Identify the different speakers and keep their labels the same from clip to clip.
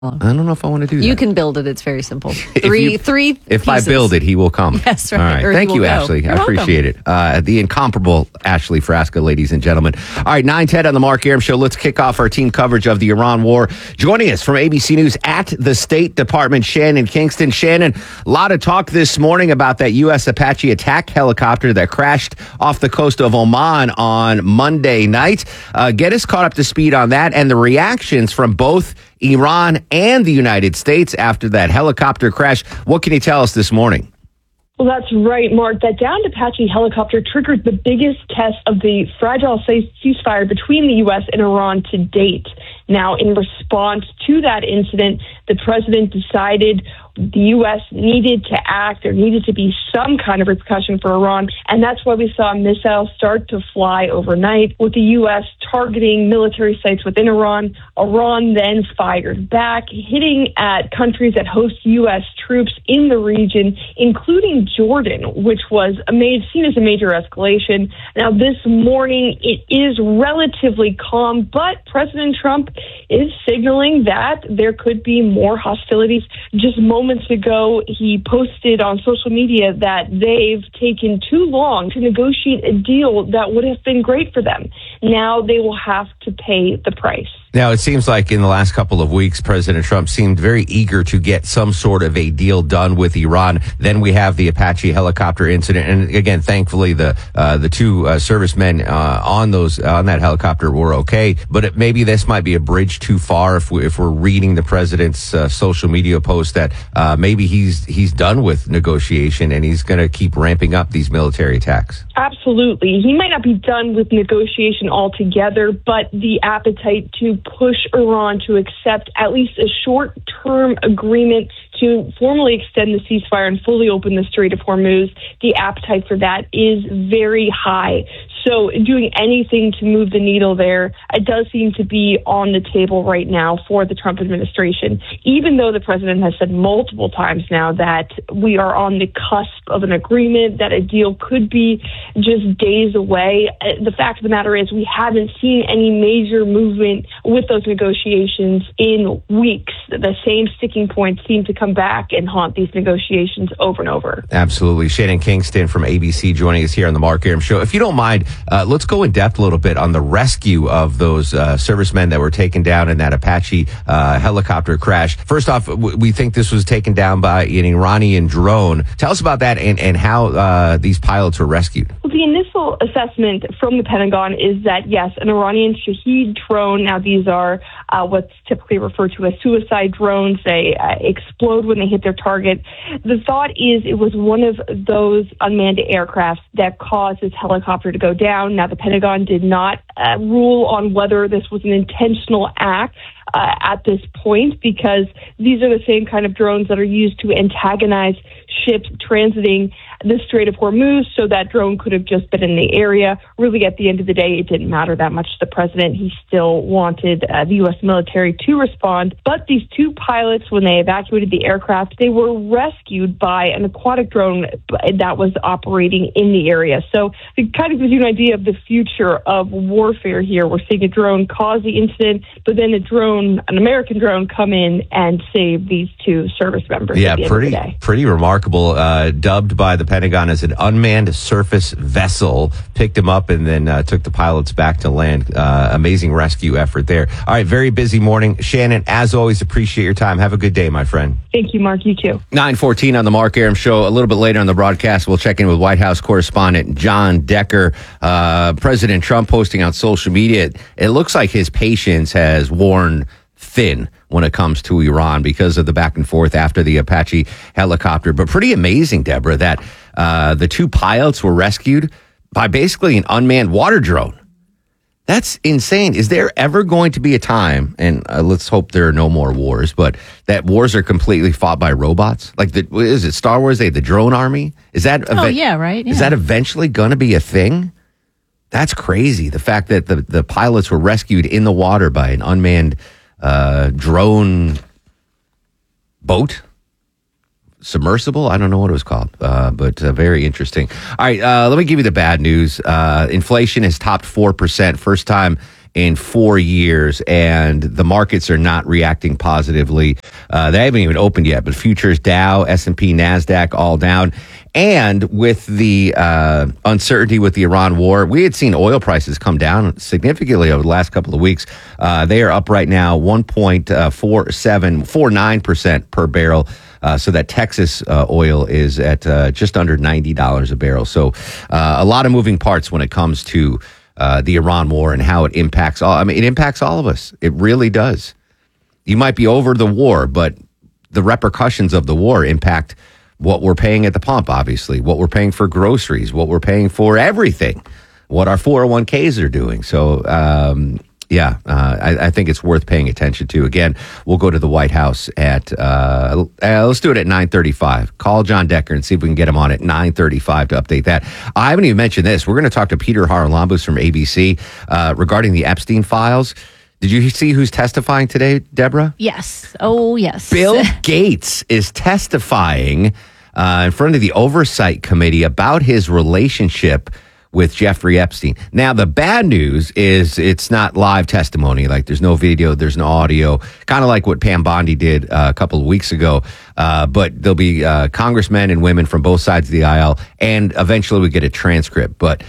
Speaker 1: I don't know if I want to do that.
Speaker 2: You can build it. It's very simple.
Speaker 1: Three
Speaker 2: If
Speaker 1: I build it, he will come.
Speaker 2: Yes, right.
Speaker 1: All right.
Speaker 2: Or
Speaker 1: Thank you,
Speaker 2: go.
Speaker 1: Ashley.
Speaker 2: You're
Speaker 1: I appreciate it. The incomparable Ashley Frasca, ladies and gentlemen. All right, 9:10 on the Mark Arum Show. Let's kick off our team coverage of the Iran war. Joining us from ABC News at the State Department, Shannon Kingston. Shannon, a lot of talk this morning about that U.S. Apache attack helicopter that crashed off the coast of Oman on Monday night. Get us caught up to speed on that and the reactions from both Iran and the United States after that helicopter crash. What can you tell us this morning?
Speaker 3: Well, that's right, Mark. That downed Apache helicopter triggered the biggest test of the fragile ceasefire between the U.S. and Iran to date. Now, in response to that incident, the president decided the U.S. needed to act. There needed to be some kind of repercussion for Iran, and that's why we saw missiles start to fly overnight, with the U.S. targeting military sites within Iran. Iran then fired back, hitting at countries that host U.S. troops in the region, including Jordan, which was seen as a major escalation. Now, this morning, it is relatively calm, but President Trump is signaling that there could be more hostilities. Just moments ago, he posted on social media that they've taken too long to negotiate a deal that would have been great for them. Now they will have to pay the price.
Speaker 1: Now, it seems like in the last couple of weeks, President Trump seemed very eager to get some sort of a deal done with Iran. Then we have the Apache helicopter incident. And again, thankfully, the two servicemen on that helicopter were okay. But maybe this might be a bridge too far if we're reading the president's social media post that maybe he's done with negotiation and he's going to keep ramping up these military attacks.
Speaker 3: Absolutely. He might not be done with negotiation altogether, but the appetite to push Iran to accept at least a short-term agreement to formally extend the ceasefire and fully open the Strait of Hormuz, the appetite for that is very high. So doing anything to move the needle there, it does seem to be on the table right now for the Trump administration, even though the president has said multiple times now that we are on the cusp of an agreement, that a deal could be just days away. The fact of the matter is we haven't seen any major movement with those negotiations in weeks. The same sticking points seem to come back and haunt these negotiations over and over.
Speaker 1: Absolutely. Shannon Kingston from ABC joining us here on the Mark Arum Show. If you don't mind, let's go in depth a little bit on the rescue of those servicemen that were taken down in that Apache helicopter crash. First off, we think this was taken down by an Iranian drone. Tell us about that and how these pilots were rescued.
Speaker 3: Well, the initial assessment from the Pentagon is that, yes, an Iranian Shahed drone. Now, these are what's typically referred to as suicide drones. They explode when they hit their target. The thought is it was one of those unmanned aircraft that caused this helicopter to go down. Now, the Pentagon did not rule on whether this was an intentional act at this point, because these are the same kind of drones that are used to antagonize ships transiting the Strait of Hormuz, so that drone could have just been in the area. Really, at the end of the day, it didn't matter that much to the president. He still wanted the U.S. military to respond. But these two pilots, when they evacuated the aircraft, they were rescued by an aquatic drone that was operating in the area. So it kind of gives you an idea of the future of warfare here. We're seeing a drone cause the incident, but then an American drone, come in and save these two service members.
Speaker 1: Yeah,
Speaker 3: at the end of the day.
Speaker 1: Pretty remarkable. Dubbed by the Pentagon as an unmanned surface vessel, picked them up and then took the pilots back to land. Amazing rescue effort there. All right, very busy morning. Shannon, as always, appreciate your time. Have a good day, my friend.
Speaker 3: Thank you, Mark. You too.
Speaker 1: 9:14 on the Mark Arum Show. A little bit later on the broadcast, we'll check in with White House correspondent John Decker. President Trump posting on social media, it looks like his patience has worn thin when it comes to Iran because of the back and forth after the Apache helicopter. But pretty amazing, Deborah, that the two pilots were rescued by basically an unmanned water drone. That's insane. Is there ever going to be a time, and let's hope there are no more wars, but that wars are completely fought by robots? Like, is it Star Wars? The drone army? Is that?
Speaker 2: Right? Yeah.
Speaker 1: Is that eventually going to be a thing? That's crazy. The fact that the pilots were rescued in the water by an unmanned drone boat, submersible. I don't know what it was called, but very interesting. All right, let me give you the bad news. Inflation has topped 4%. First time in 4 years, and the markets are not reacting positively. They haven't even opened yet, but futures, Dow, S&P, NASDAQ, all down. And with the uncertainty with the Iran war, we had seen oil prices come down significantly over the last couple of weeks. They are up right now 1.49% per barrel. So that Texas oil is at just under $90 a barrel. So a lot of moving parts when it comes to the Iran war and how it impacts all. I mean, it impacts all of us. It really does. You might be over the war, but the repercussions of the war impact what we're paying at the pump, obviously, what we're paying for groceries, what we're paying for everything, what our 401ks are doing. So, I think it's worth paying attention to. Again, we'll go to the White House at, let's do it at 9:35. Call John Decker and see if we can get him on at 9:35 to update that. I haven't even mentioned this. We're going to talk to Peter Haralambous from ABC regarding the Epstein files. Did you see who's testifying today, Deborah?
Speaker 2: Yes. Oh, yes.
Speaker 1: Bill Gates is testifying in front of the Oversight Committee about his relationship with Jeffrey Epstein. Now, the bad news is it's not live testimony. Like, there's no video, there's no audio, kind of like what Pam Bondi did a couple of weeks ago. But there'll be congressmen and women from both sides of the aisle, and eventually we get a transcript. But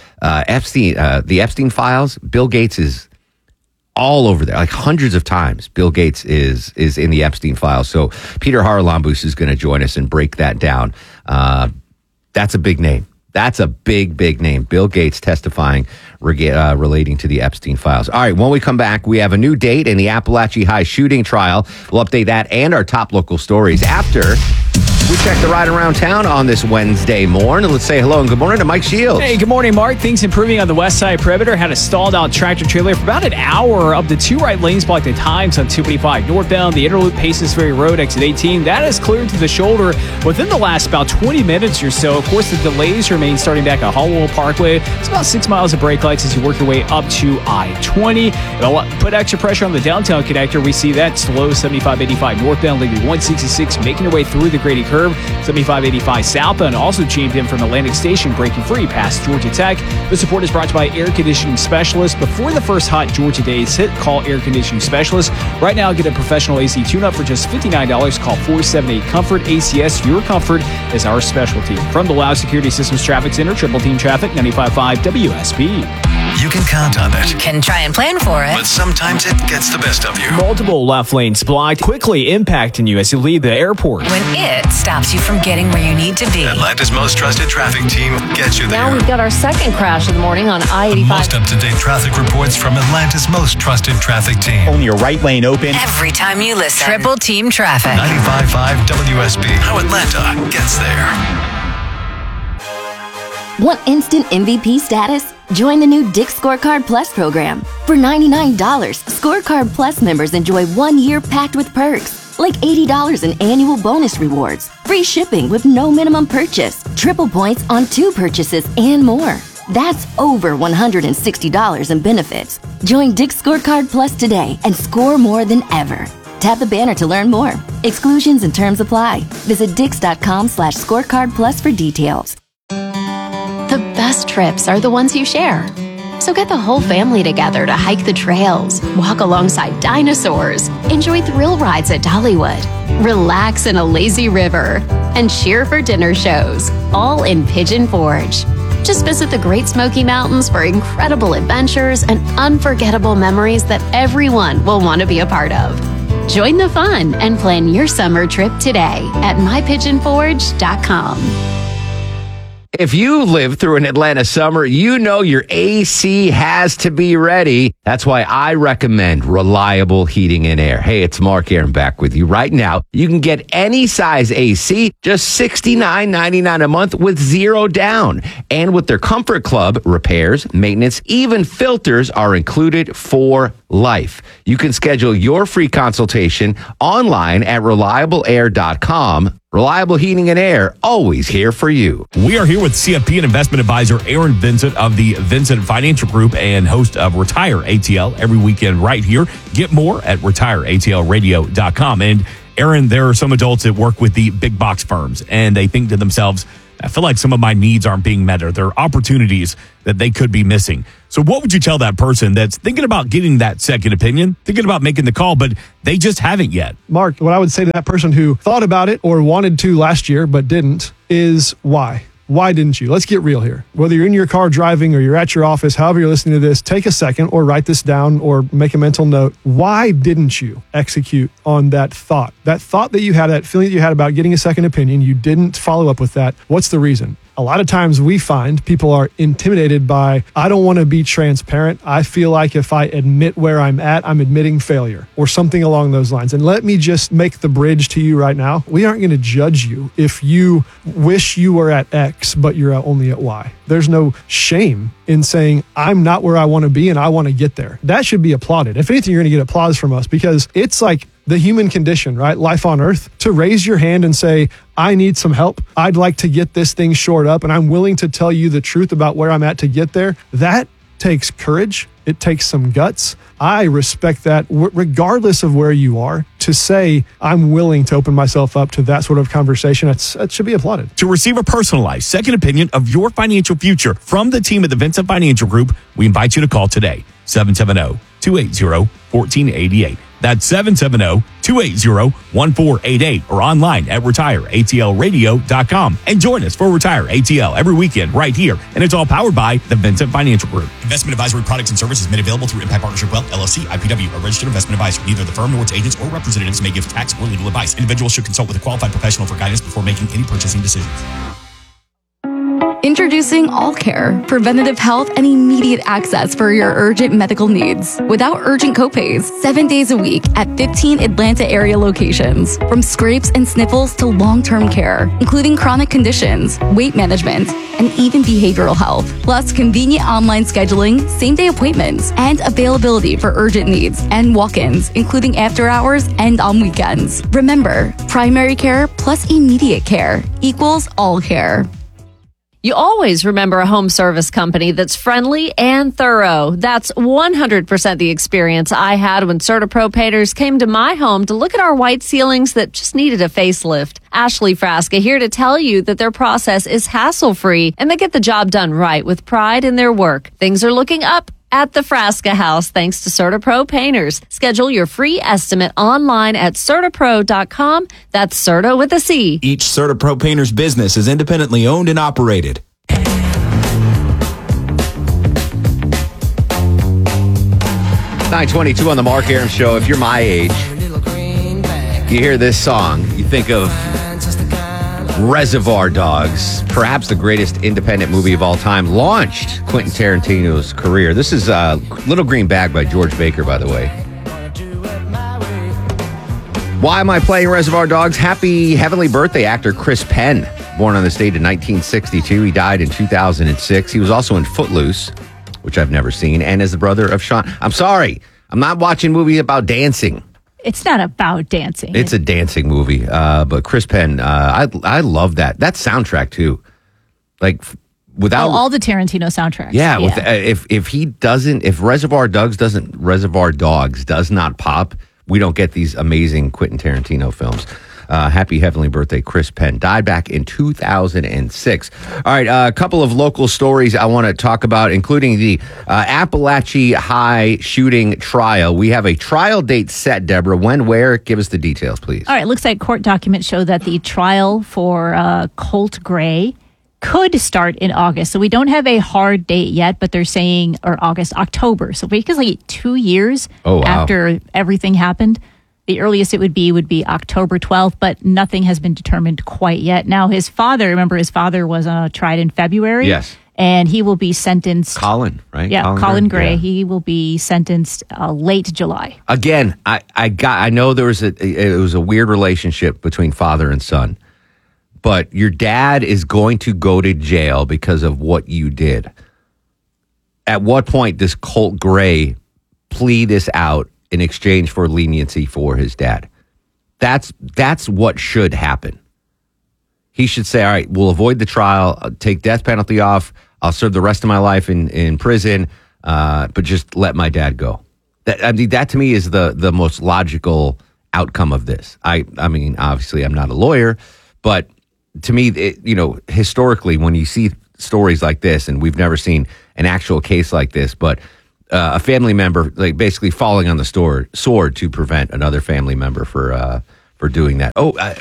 Speaker 1: the Epstein files, Bill Gates is all over there, like hundreds of times. Bill Gates is in the Epstein files. So Peter Haralambous is going to join us and break that down. That's a big name. That's a big, big name. Bill Gates testifying relating to the Epstein files. All right, when we come back, we have a new date in the Appalachia High shooting trial. We'll update that and our top local stories after we check the ride around town on this Wednesday morning. Let's say hello and good morning to Mike Shields.
Speaker 4: Hey, good morning, Mark. Things improving on the west side perimeter. Had a stalled out tractor trailer for about an hour. Up to 2 right lanes blocked at times on 285 northbound. The Interloop Paces Ferry Road, exit 18. That is cleared to the shoulder within the last about 20 minutes or so. Of course, the delays remain starting back at Hollowell Parkway. It's about 6 miles of brake lights as you work your way up to I-20. It'll put extra pressure on the downtown connector. We see that slow 75-85 northbound, leaving 166 making their way through the Grady curve. 75-85 southbound also chained in from Atlantic Station, breaking free past Georgia Tech. The support is brought to you by Air Conditioning Specialist. Before the first hot Georgia days hit, call Air Conditioning Specialist. Right now, get a professional AC tune-up for just $59. Call 478-COMFORT. ACS, your comfort is our specialty. From the Loud Security Systems Traffic Center, Triple Team Traffic, 95.5 WSB.
Speaker 5: You can count on it.
Speaker 6: You can try and plan for it.
Speaker 5: But sometimes it gets the best of you.
Speaker 4: Multiple left lanes blocked, quickly impacting you as you leave the airport.
Speaker 6: When it stops you from getting where you need to be.
Speaker 5: Atlanta's most trusted traffic team gets you there.
Speaker 2: Now we've got our second crash of the morning on I-85.
Speaker 5: Most up-to-date traffic reports from Atlanta's most trusted traffic team.
Speaker 7: Only a right lane open.
Speaker 6: Every time you listen. Triple Team Traffic.
Speaker 5: 95.5 WSB. How Atlanta gets there.
Speaker 8: Want instant MVP status? Join the new Dick's Scorecard Plus program. For $99, Scorecard Plus members enjoy 1 year packed with perks, like $80 in annual bonus rewards, free shipping with no minimum purchase, triple points on 2 purchases, and more. That's over $160 in benefits. Join Dick's Scorecard Plus today and score more than ever. Tap the banner to learn more. Exclusions and terms apply. Visit dix.com/scorecard plus for details.
Speaker 9: The best trips are the ones you share. So get the whole family together to hike the trails, walk alongside dinosaurs, enjoy thrill rides at Dollywood, relax in a lazy river, and cheer for dinner shows, all in Pigeon Forge. Just visit the Great Smoky Mountains for incredible adventures and unforgettable memories that everyone will want to be a part of. Join the fun and plan your summer trip today at mypigeonforge.com.
Speaker 1: If you live through an Atlanta summer, you know your AC has to be ready. That's why I recommend Reliable Heating and Air. Hey, it's Mark Aaron back with you right now. You can get any size AC, just $69.99 a month with zero down. And with their Comfort Club, repairs, maintenance, even filters are included for life. You can schedule your free consultation online at reliableair.com. Reliable Heating and Air, always here for you.
Speaker 7: We are here with CFP and investment advisor Aaron Vincent of the Vincent Financial Group and host of Retire ATL every weekend right here. Get more at retireatlradio.com. And Aaron, there are some adults that work with the big box firms and they think to themselves, I feel like some of my needs aren't being met, or there are opportunities that they could be missing. So what would you tell that person that's thinking about getting that second opinion, thinking about making the call, but they just haven't yet?
Speaker 10: Mark, what I would say to that person who thought about it or wanted to last year but didn't is why? Why didn't you? Let's get real here. Whether you're in your car driving or you're at your office, however you're listening to this, take a second or write this down or make a mental note. Why didn't you execute on that thought? That thought that you had, that feeling that you had about getting a second opinion, you didn't follow up with that. What's the reason? A lot of times we find people are intimidated by, I don't want to be transparent. I feel like if I admit where I'm at, I'm admitting failure or something along those lines. And let me just make the bridge to you right now. We aren't going to judge you if you wish you were at X, but you're only at Y. There's no shame in saying, I'm not where I want to be and I want to get there. That should be applauded. If anything, you're going to get applause from us because it's like the human condition, right? Life on earth, to raise your hand and say, I need some help. I'd like to get this thing shored up and I'm willing to tell you the truth about where I'm at to get there. That takes courage. It takes some guts. I respect that regardless of where you are, to say, I'm willing to open myself up to that sort of conversation. That should be applauded.
Speaker 7: To receive a personalized second opinion of your financial future from the team at the Vincent Financial Group, we invite you to call today, 770-280-1488. That's 770-280-1488 or online at retireatlradio.com. And join us for Retire ATL every weekend right here. And it's all powered by the Vincent Financial Group. Investment advisory products and services made available through Impact Partnership Wealth, LLC, IPW, a registered investment advisor. Neither the firm nor its agents or representatives may give tax or legal advice. Individuals should consult with a qualified professional for guidance before making any purchasing decisions.
Speaker 11: Introducing All Care, preventative health and immediate access for your urgent medical needs without urgent copays, 7 days a week at 15 Atlanta area locations. From scrapes and sniffles to long-term care, including chronic conditions, weight management, and even behavioral health. Plus convenient online scheduling, same-day appointments, and availability for urgent needs and walk-ins, including after hours and on weekends. Remember, primary care plus immediate care equals All Care.
Speaker 2: You always remember a home service company that's friendly and thorough. That's 100% the experience I had when CertaPro painters came to my home to look at our white ceilings that just needed a facelift. Ashley Frasca here to tell you that their process is hassle-free and they get the job done right with pride in their work. Things are looking up at the Frasca House thanks to CertaPro painters. Schedule your free estimate online at CertaPro.com. That's Certa with a C.
Speaker 12: Each CertaPro painter's business is independently owned and operated.
Speaker 1: 922 on the Mark Arum Show. If you're my age, you hear this song, you think of Reservoir Dogs, perhaps the greatest independent movie of all time, launched Quentin Tarantino's career. This is Little Green Bag by George Baker, by the way. Why am I playing Reservoir Dogs? Happy heavenly birthday, actor Chris Penn, born on this date in 1962. He died in 2006. He was also in Footloose, which I've never seen, and is the brother of Sean. I'm sorry, I'm not watching movies about dancing.
Speaker 13: It's not about dancing.
Speaker 1: It's a dancing movie. But Chris Penn, I love that soundtrack too. Like without
Speaker 13: all the Tarantino soundtracks.
Speaker 1: Yeah. If Reservoir Dogs does not pop, we don't get these amazing Quentin Tarantino films. Happy heavenly birthday, Chris Penn. Died back in 2006. All right, a couple of local stories I want to talk about, including the Appalachia High shooting trial. We have a trial date set, Deborah. When, where? Give us the details, please.
Speaker 13: All right, looks like court documents show that the trial for Colt Gray could start in August. So we don't have a hard date yet, but they're saying October. So basically 2 years after everything happened. The earliest it would be October 12th, but nothing has been determined quite yet. Now, his father was tried in February.
Speaker 1: Yes.
Speaker 13: And he will be sentenced.
Speaker 1: Colin, right?
Speaker 13: Yeah, Colin Gray.
Speaker 1: Yeah.
Speaker 13: He will be sentenced late July.
Speaker 1: Again, I know it was a weird relationship between father and son, but your dad is going to go to jail because of what you did. At what point does Colt Gray plea this out in exchange for leniency for his dad? That's what should happen. He should say, all right, we'll avoid the trial, I'll take death penalty off, I'll serve the rest of my life in prison, but just let my dad go. That to me is the most logical outcome of this. I mean, obviously I'm not a lawyer, but to me, historically, when you see stories like this, and we've never seen an actual case like this, but a family member like basically falling on the sword to prevent another family member for doing that.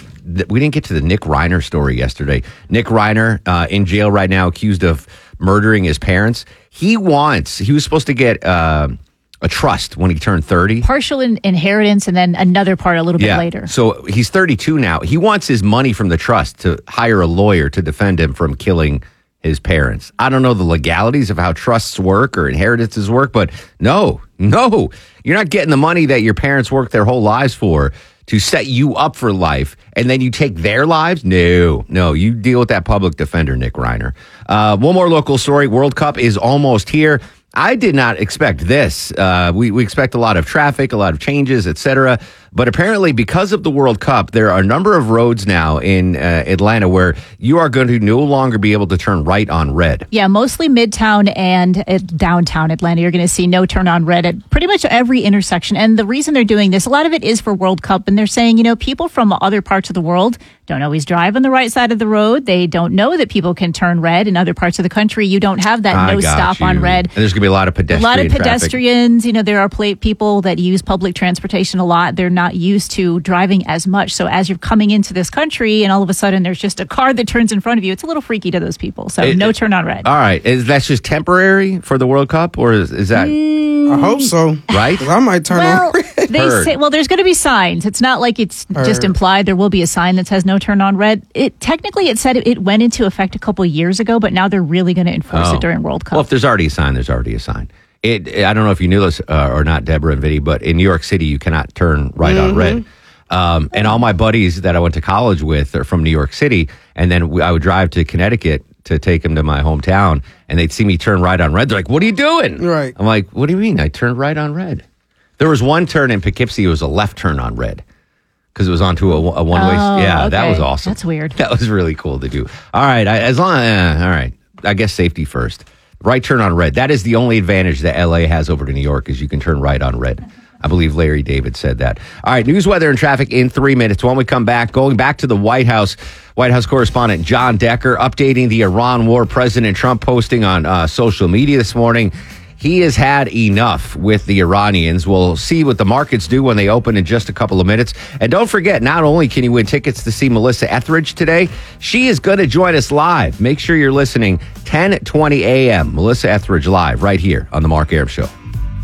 Speaker 1: We didn't get to the Nick Reiner story yesterday. Nick Reiner in jail right now, accused of murdering his parents. He was supposed to get a trust when he turned 30.
Speaker 13: Partial inheritance and then another part a little bit later.
Speaker 1: So he's 32 now. He wants his money from the trust to hire a lawyer to defend him from killing his parents. I don't know the legalities of how trusts work or inheritances work, but no, you're not getting the money that your parents worked their whole lives for to set you up for life, and then you take their lives? No, you deal with that public defender, Nick Reiner. One more local story. World Cup is almost here. I did not expect this. We expect a lot of traffic, a lot of changes, etc. But apparently, because of the World Cup, there are a number of roads now in Atlanta where you are going to no longer be able to turn right on red.
Speaker 13: Yeah, mostly Midtown and downtown Atlanta. You're going to see no turn on red at pretty much every intersection. And the reason they're doing this, a lot of it is for World Cup. And they're saying, people from other parts of the world don't always drive on the right side of the road. They don't know that people can turn red. In other parts of the country, you don't have that stop on red.
Speaker 1: And there's going to be a lot of
Speaker 13: pedestrians. There are people that use public transportation a lot. They're not used to driving as much. So as you're coming into this country and all of a sudden there's just a car that turns in front of you, it's a little freaky to those people. So no turn on red.
Speaker 1: All right. Is that just temporary for the World Cup, or is that...
Speaker 14: I hope so.
Speaker 1: Right?
Speaker 14: I might turn on red.
Speaker 13: They say, there's going to be signs. It's not like it's just implied. There will be a sign that says no turn on red. Technically, it said it went into effect a couple of years ago, but now they're really going to enforce it during World Cup.
Speaker 1: Well, if there's already a sign, there's already a sign. I don't know if you knew this or not, Deborah and Vinny, but in New York City, you cannot turn right on red. And all my buddies that I went to college with are from New York City, and then I would drive to Connecticut to take them to my hometown, and they'd see me turn right on red. They're like, "What are you doing?"
Speaker 14: Right.
Speaker 1: I'm like, "What do you mean? I turned right on red." There was one turn in Poughkeepsie. It was a left turn on red because it was onto a one-way.
Speaker 13: Okay.
Speaker 1: That was awesome.
Speaker 13: That's weird.
Speaker 1: That was really cool to do. All right. All right. I guess safety first. Right turn on red. That is the only advantage that LA has over to New York is you can turn right on red. I believe Larry David said that. All right, news, weather, and traffic in 3 minutes. When we come back, going back to the White House correspondent John Decker updating the Iran war. President Trump posting on social media this morning. He has had enough with the Iranians. We'll see what the markets do when they open in just a couple of minutes. And don't forget, not only can you win tickets to see Melissa Etheridge today, she is going to join us live. Make sure you're listening 10:20 a.m. Melissa Etheridge live right here on The Mark Arum Show.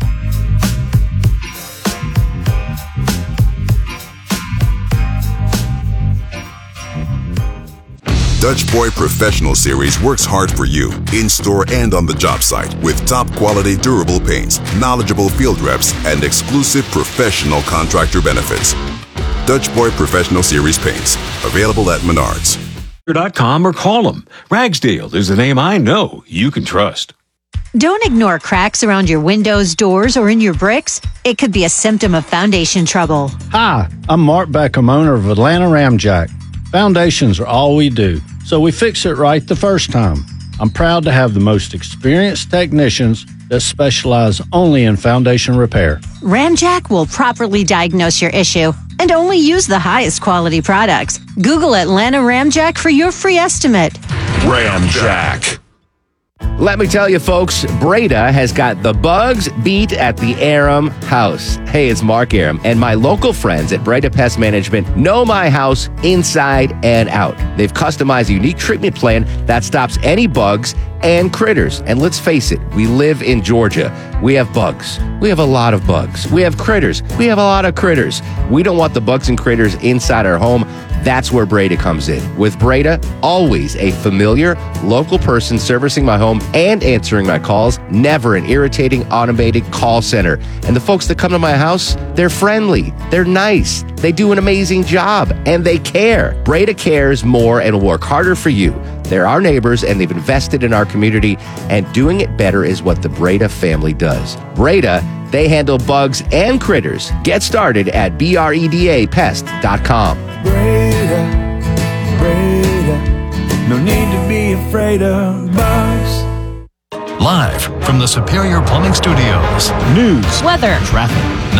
Speaker 15: Dutch Boy Professional Series works hard for you, in-store and on the job site, with top-quality durable paints, knowledgeable field reps, and exclusive professional contractor benefits. Dutch Boy Professional Series paints, available at Menards.
Speaker 16: .com or call them. Ragsdale is the name I know you can trust.
Speaker 17: Don't ignore cracks around your windows, doors, or in your bricks. It could be a symptom of foundation trouble.
Speaker 18: Hi, I'm Mark Beckham, owner of Atlanta Ramjack. Foundations are all we do, so we fix it right the first time. I'm proud to have the most experienced technicians that specialize only in foundation repair.
Speaker 17: Ramjack will properly diagnose your issue and only use the highest quality products. Google Atlanta Ramjack for your free estimate.
Speaker 15: Ramjack.
Speaker 1: Let me tell you, folks, Breda has got the bugs beat at the Arum house. Hey, it's Mark Arum, and my local friends at Breda Pest Management know my house inside and out. They've customized a unique treatment plan that stops any bugs and critters. And let's face it, we live in Georgia. We have bugs. We have a lot of bugs. We have critters. We have a lot of critters. We don't want the bugs and critters inside our home. That's where Breda comes in. With Breda, always a familiar, local person servicing my home and answering my calls, never an irritating, automated call center. And the folks that come to my house, they're friendly, they're nice, they do an amazing job, and they care. Breda cares more and will work harder for you. They're our neighbors, and they've invested in our community, and doing it better is what the Breda family does. Breda, they handle bugs and critters. Get started at BREDAPest.com.
Speaker 19: Breda, no need to be afraid of bugs.
Speaker 5: Live from the Superior Plumbing Studios.
Speaker 7: News,
Speaker 13: weather,
Speaker 5: traffic.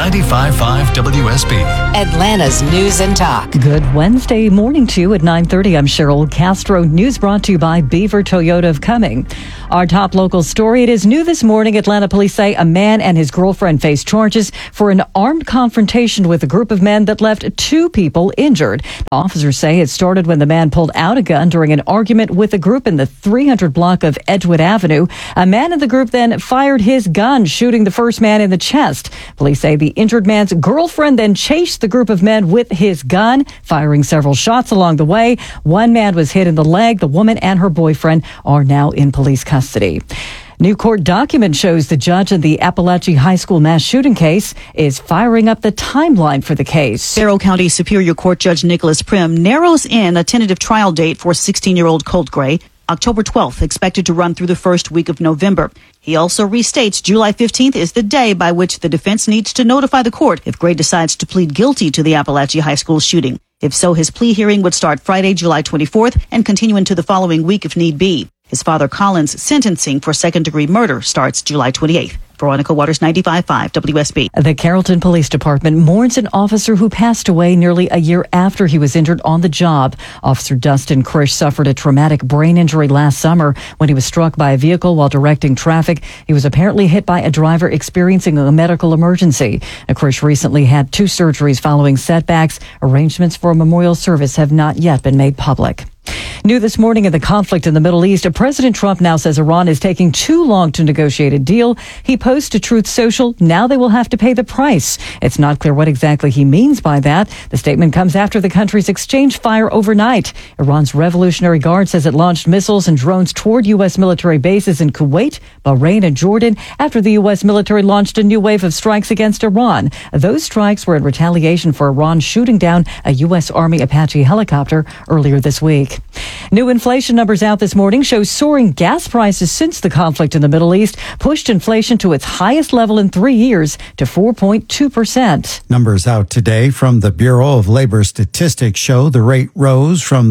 Speaker 5: 95.5 WSB.
Speaker 6: Atlanta's News and Talk.
Speaker 19: Good Wednesday morning to you at 9:30. I'm Cheryl Castro. News brought to you by Beaver Toyota of Cumming. Our top local story. It is new this morning. Atlanta police say a man and his girlfriend face charges for an armed confrontation with a group of men that left 2 people injured. Officers say it started when the man pulled out a gun during an argument with a group in the 300 block of Edgewood Avenue. A man in the group then fired his gun, shooting the first man in the chest. Police say the injured man's girlfriend then chased the group of men with his gun, firing several shots along the way. One man was hit in the leg. The woman and her boyfriend are now in police custody. New court document shows the judge in the Appalachia High School mass shooting case is firing up the timeline for the case.
Speaker 20: Barrow County Superior Court Judge Nicholas Prim narrows in a tentative trial date for 16-year-old Colt Gray, October 12th, expected to run through the first week of November. He also restates July 15th is the day by which the defense needs to notify the court if Gray decides to plead guilty to the Appalachia High School shooting. If so, his plea hearing would start Friday, July 24th and continue into the following week if need be. His father Colin's sentencing for second-degree murder starts July 28th. Veronica Waters, 95.5 WSB.
Speaker 19: The Carrollton Police Department mourns an officer who passed away nearly a year after he was injured on the job. Officer Dustin Krish suffered a traumatic brain injury last summer when he was struck by a vehicle while directing traffic. He was apparently hit by a driver experiencing a medical emergency. Krish recently had 2 surgeries following setbacks. Arrangements for a memorial service have not yet been made public. New this morning in the conflict in the Middle East, President Trump now says Iran is taking too long to negotiate a deal. He posts to Truth Social, now they will have to pay the price. It's not clear what exactly he means by that. The statement comes after the countries exchanged fire overnight. Iran's Revolutionary Guard says it launched missiles and drones toward U.S. military bases in Kuwait, Bahrain, and Jordan after the U.S. military launched a new wave of strikes against Iran. Those strikes were in retaliation for Iran shooting down a U.S. Army Apache helicopter earlier this week. New inflation numbers out this morning show soaring gas prices since the conflict in the Middle East pushed inflation to its highest level in 3 years to 4.2%.
Speaker 21: Numbers out today from the Bureau of Labor Statistics show the rate rose from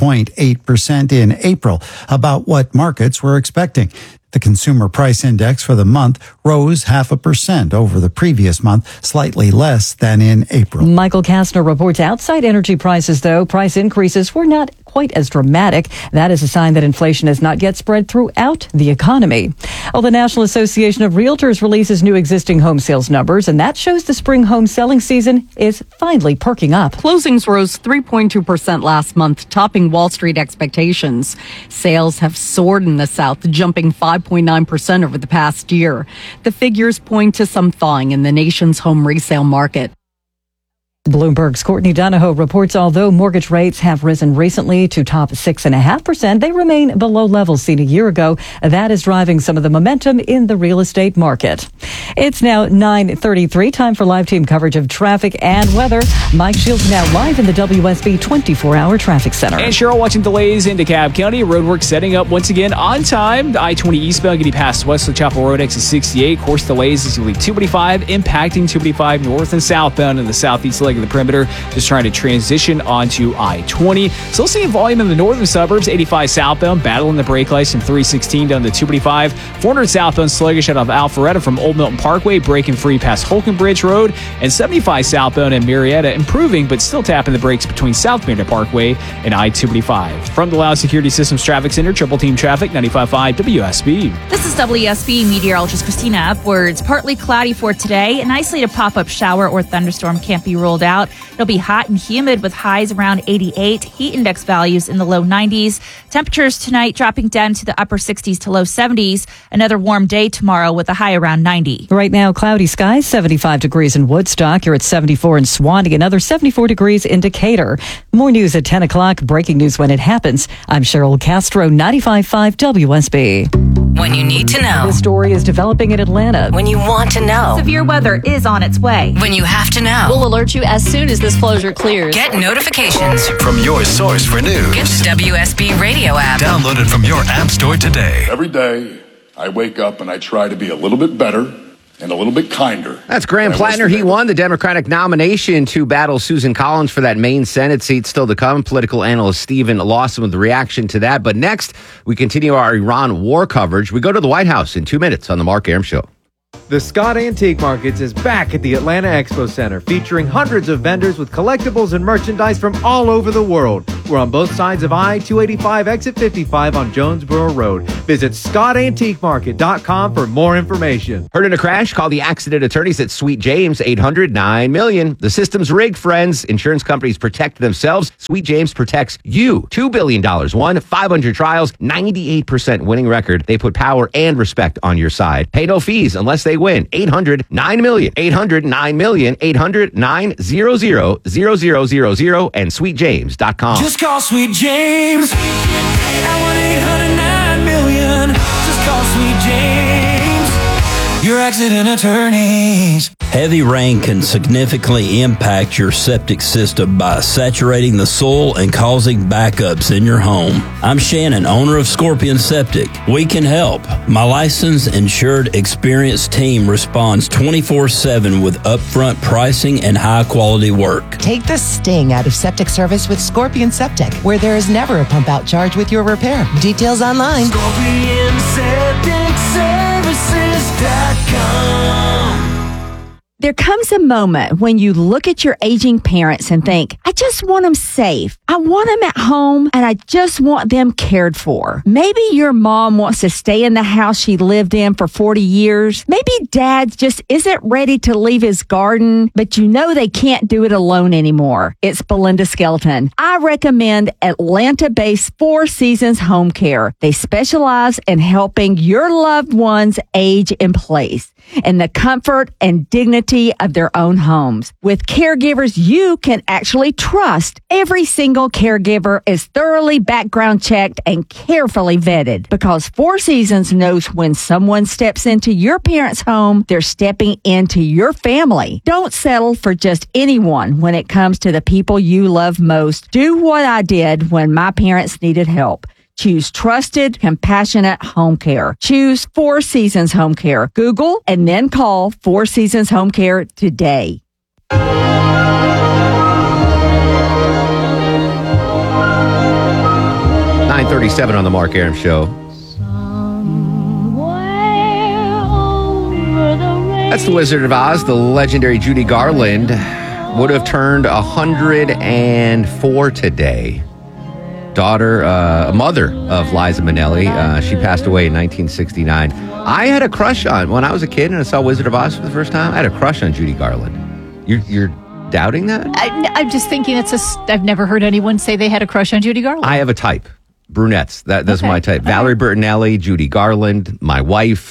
Speaker 21: 3.8% in April, about what markets were expecting. The Consumer Price Index for the month rose 0.5% over the previous month, slightly less than in April.
Speaker 19: Michael Kastner reports outside energy prices, though, price increases were not quite as dramatic. That is a sign that inflation has not yet spread throughout the economy. Well, the National Association of Realtors releases new existing home sales numbers, and that shows the spring home selling season is finally perking up.
Speaker 22: Closings rose 3.2% last month, topping Wall Street expectations. Sales have soared in the South, jumping 5.9% over the past year. The figures point to some thawing in the nation's home resale market.
Speaker 19: Bloomberg's Courtney Donahoe reports although mortgage rates have risen recently to top 6.5%, they remain below levels seen a year ago. That is driving some of the momentum in the real estate market. It's now 9:33, time for live team coverage of traffic and weather. Mike Shields now live in the WSB 24-hour traffic center.
Speaker 4: And Cheryl, watching delays in DeKalb County. Roadwork setting up once again on time. The I-20 eastbound getting past Wesley Chapel Road, exit 68. Course delays as you leave 285, impacting 285 north and southbound in the southeast leg of the perimeter, just trying to transition onto I-20. Still seeing volume in the northern suburbs, 85 southbound, battling the brake lights from 316 down to 285. 400 southbound sluggish out of Alpharetta from Old Milton Parkway, breaking free past Holcomb Bridge Road, and 75 southbound in Marietta, improving but still tapping the brakes between South Marietta Parkway and I-285. From the Loud Security Systems Traffic Center, Triple Team Traffic, 95.5 WSB.
Speaker 23: This is WSB meteorologist Christina Upwards. Partly cloudy for today. An isolated pop-up shower or thunderstorm can't be ruled out. It'll be hot and humid with highs around 88, heat index values in the low 90s. Temperatures tonight dropping down to the upper 60s to low 70s. Another warm day tomorrow with a high around 90.
Speaker 19: Right now, cloudy skies, 75 degrees in Woodstock. You're at 74 in Swanee, another 74 degrees in Decatur. More news at 10 o'clock, breaking news when it happens. I'm Cheryl Castro, 95.5 WSB.
Speaker 6: When you need to know.
Speaker 19: The story is developing in Atlanta.
Speaker 6: When you want to know.
Speaker 23: Severe weather is on its way.
Speaker 6: When you have to know.
Speaker 2: We'll alert you as soon as this closure clears.
Speaker 6: Get notifications
Speaker 5: from your source for news.
Speaker 6: Get the WSB radio app.
Speaker 5: Download it from your app store today.
Speaker 24: Every day, I wake up and I try to be a little bit better
Speaker 3: and a little bit kinder.
Speaker 1: That's Graham Plattner. He won the Democratic nomination to battle Susan Collins for that Maine Senate seat. Still to come. Political analyst Stephen Lawson with the reaction to that. But next, we continue our Iran war coverage. We go to the White House in 2 minutes on the Mark Arum Show.
Speaker 8: The Scott Antique Markets is back at the Atlanta Expo Center, featuring hundreds of vendors with collectibles and merchandise from all over the world. We're on both sides of I-285 exit 55 on Jonesboro Road. Visit ScottAntiqueMarket.com for more information.
Speaker 1: Heard in a crash? Call the accident attorneys at Sweet James, 800-9-million. The system's rigged, friends. Insurance companies protect themselves. Sweet James protects you. $2 billion won, 500 trials, 98% winning record. They put power and respect on your side. Pay no fees unless they win. 800-9-million. 800-9-million. 800-900-0000 and SweetJames.com.
Speaker 9: Just call Sweet James at 1-800-9-million. Just call Sweet James, your accident attorneys.
Speaker 24: Heavy rain can significantly impact your septic system by saturating the soil and causing backups in your home. I'm Shannon, owner of Scorpion Septic. We can help. My licensed, insured, experienced team responds 24/7 with upfront pricing and high-quality work.
Speaker 25: Take the sting out of septic service with Scorpion Septic, where there is never a pump-out charge with your repair. Details online. ScorpionSepticServices.com.
Speaker 26: There comes a moment when you look at your aging parents and think, I just want them safe. I want them at home and I just want them cared for. Maybe your mom wants to stay in the house she lived in for 40 years. Maybe dad just isn't ready to leave his garden, but you know they can't do it alone anymore. It's Belinda Skelton. I recommend Atlanta-based Four Seasons Home Care. They specialize in helping your loved ones age in place in the comfort and dignity of their own homes. With caregivers you can actually trust, every single caregiver is thoroughly background checked and carefully vetted, because Four Seasons knows when someone steps into your parents' home, they're stepping into your family. Don't settle for just anyone when it comes to the people you love most. Do what I did when my parents needed help. Choose trusted, compassionate home care. Choose Four Seasons Home Care. Google and then call Four Seasons Home Care today.
Speaker 1: 9:37 on the Mark Arum Show. That's the Wizard of Oz. The legendary Judy Garland would have turned 104 today. Mother of Liza Minnelli. She passed away in 1969. I had a crush on, when I was a kid and I saw Wizard of Oz for the first time, I had a crush on Judy Garland. You're doubting that?
Speaker 13: I'm just thinking I've never heard anyone say they had a crush on Judy Garland.
Speaker 1: I have a type. Brunettes. That's my type. Valerie Bertinelli, Judy Garland, my wife.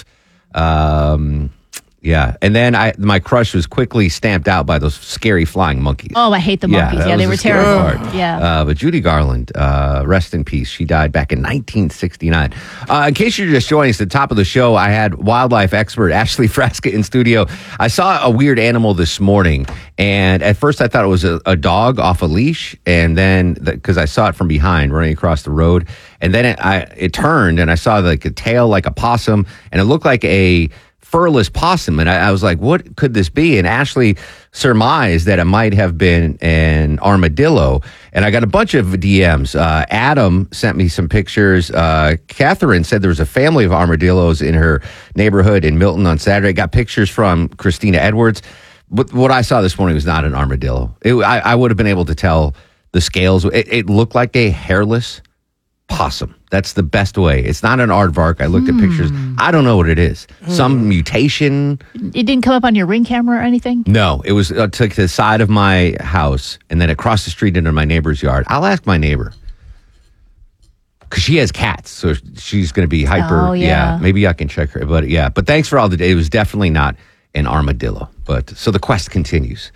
Speaker 1: Yeah, and then my crush was quickly stamped out by those scary flying monkeys.
Speaker 13: Oh, I hate the monkeys. Yeah, they were terrible. Yeah.
Speaker 1: But Judy Garland, rest in peace. She died back in 1969. In case you're just joining us, at the top of the show, I had wildlife expert Ashley Frasca in studio. I saw a weird animal this morning, and at first I thought it was a dog off a leash, and then because I saw it from behind running across the road, and then it turned, and I saw like a tail like a possum, and it looked like a furless possum, and I was like, what could this be? And Ashley surmised that it might have been an armadillo, and I got a bunch of DMs. Adam sent me some pictures. Catherine said there was a family of armadillos in her neighborhood in Milton on Saturday. Got pictures from Christina Edwards. But what I saw this morning was not an armadillo. I would have been able to tell the scales. It looked like a hairless possum. That's the best way. It's not an aardvark. I looked at pictures. I don't know what it is. Some mutation.
Speaker 13: It didn't come up on your Ring camera or anything?
Speaker 1: No, it was to the side of my house and then across the street into my neighbor's yard. I'll ask my neighbor because she has cats, so she's going to be hyper.
Speaker 13: Oh, yeah.
Speaker 1: Maybe I can check her. But thanks for all the day. It was definitely not an armadillo. But so the quest continues.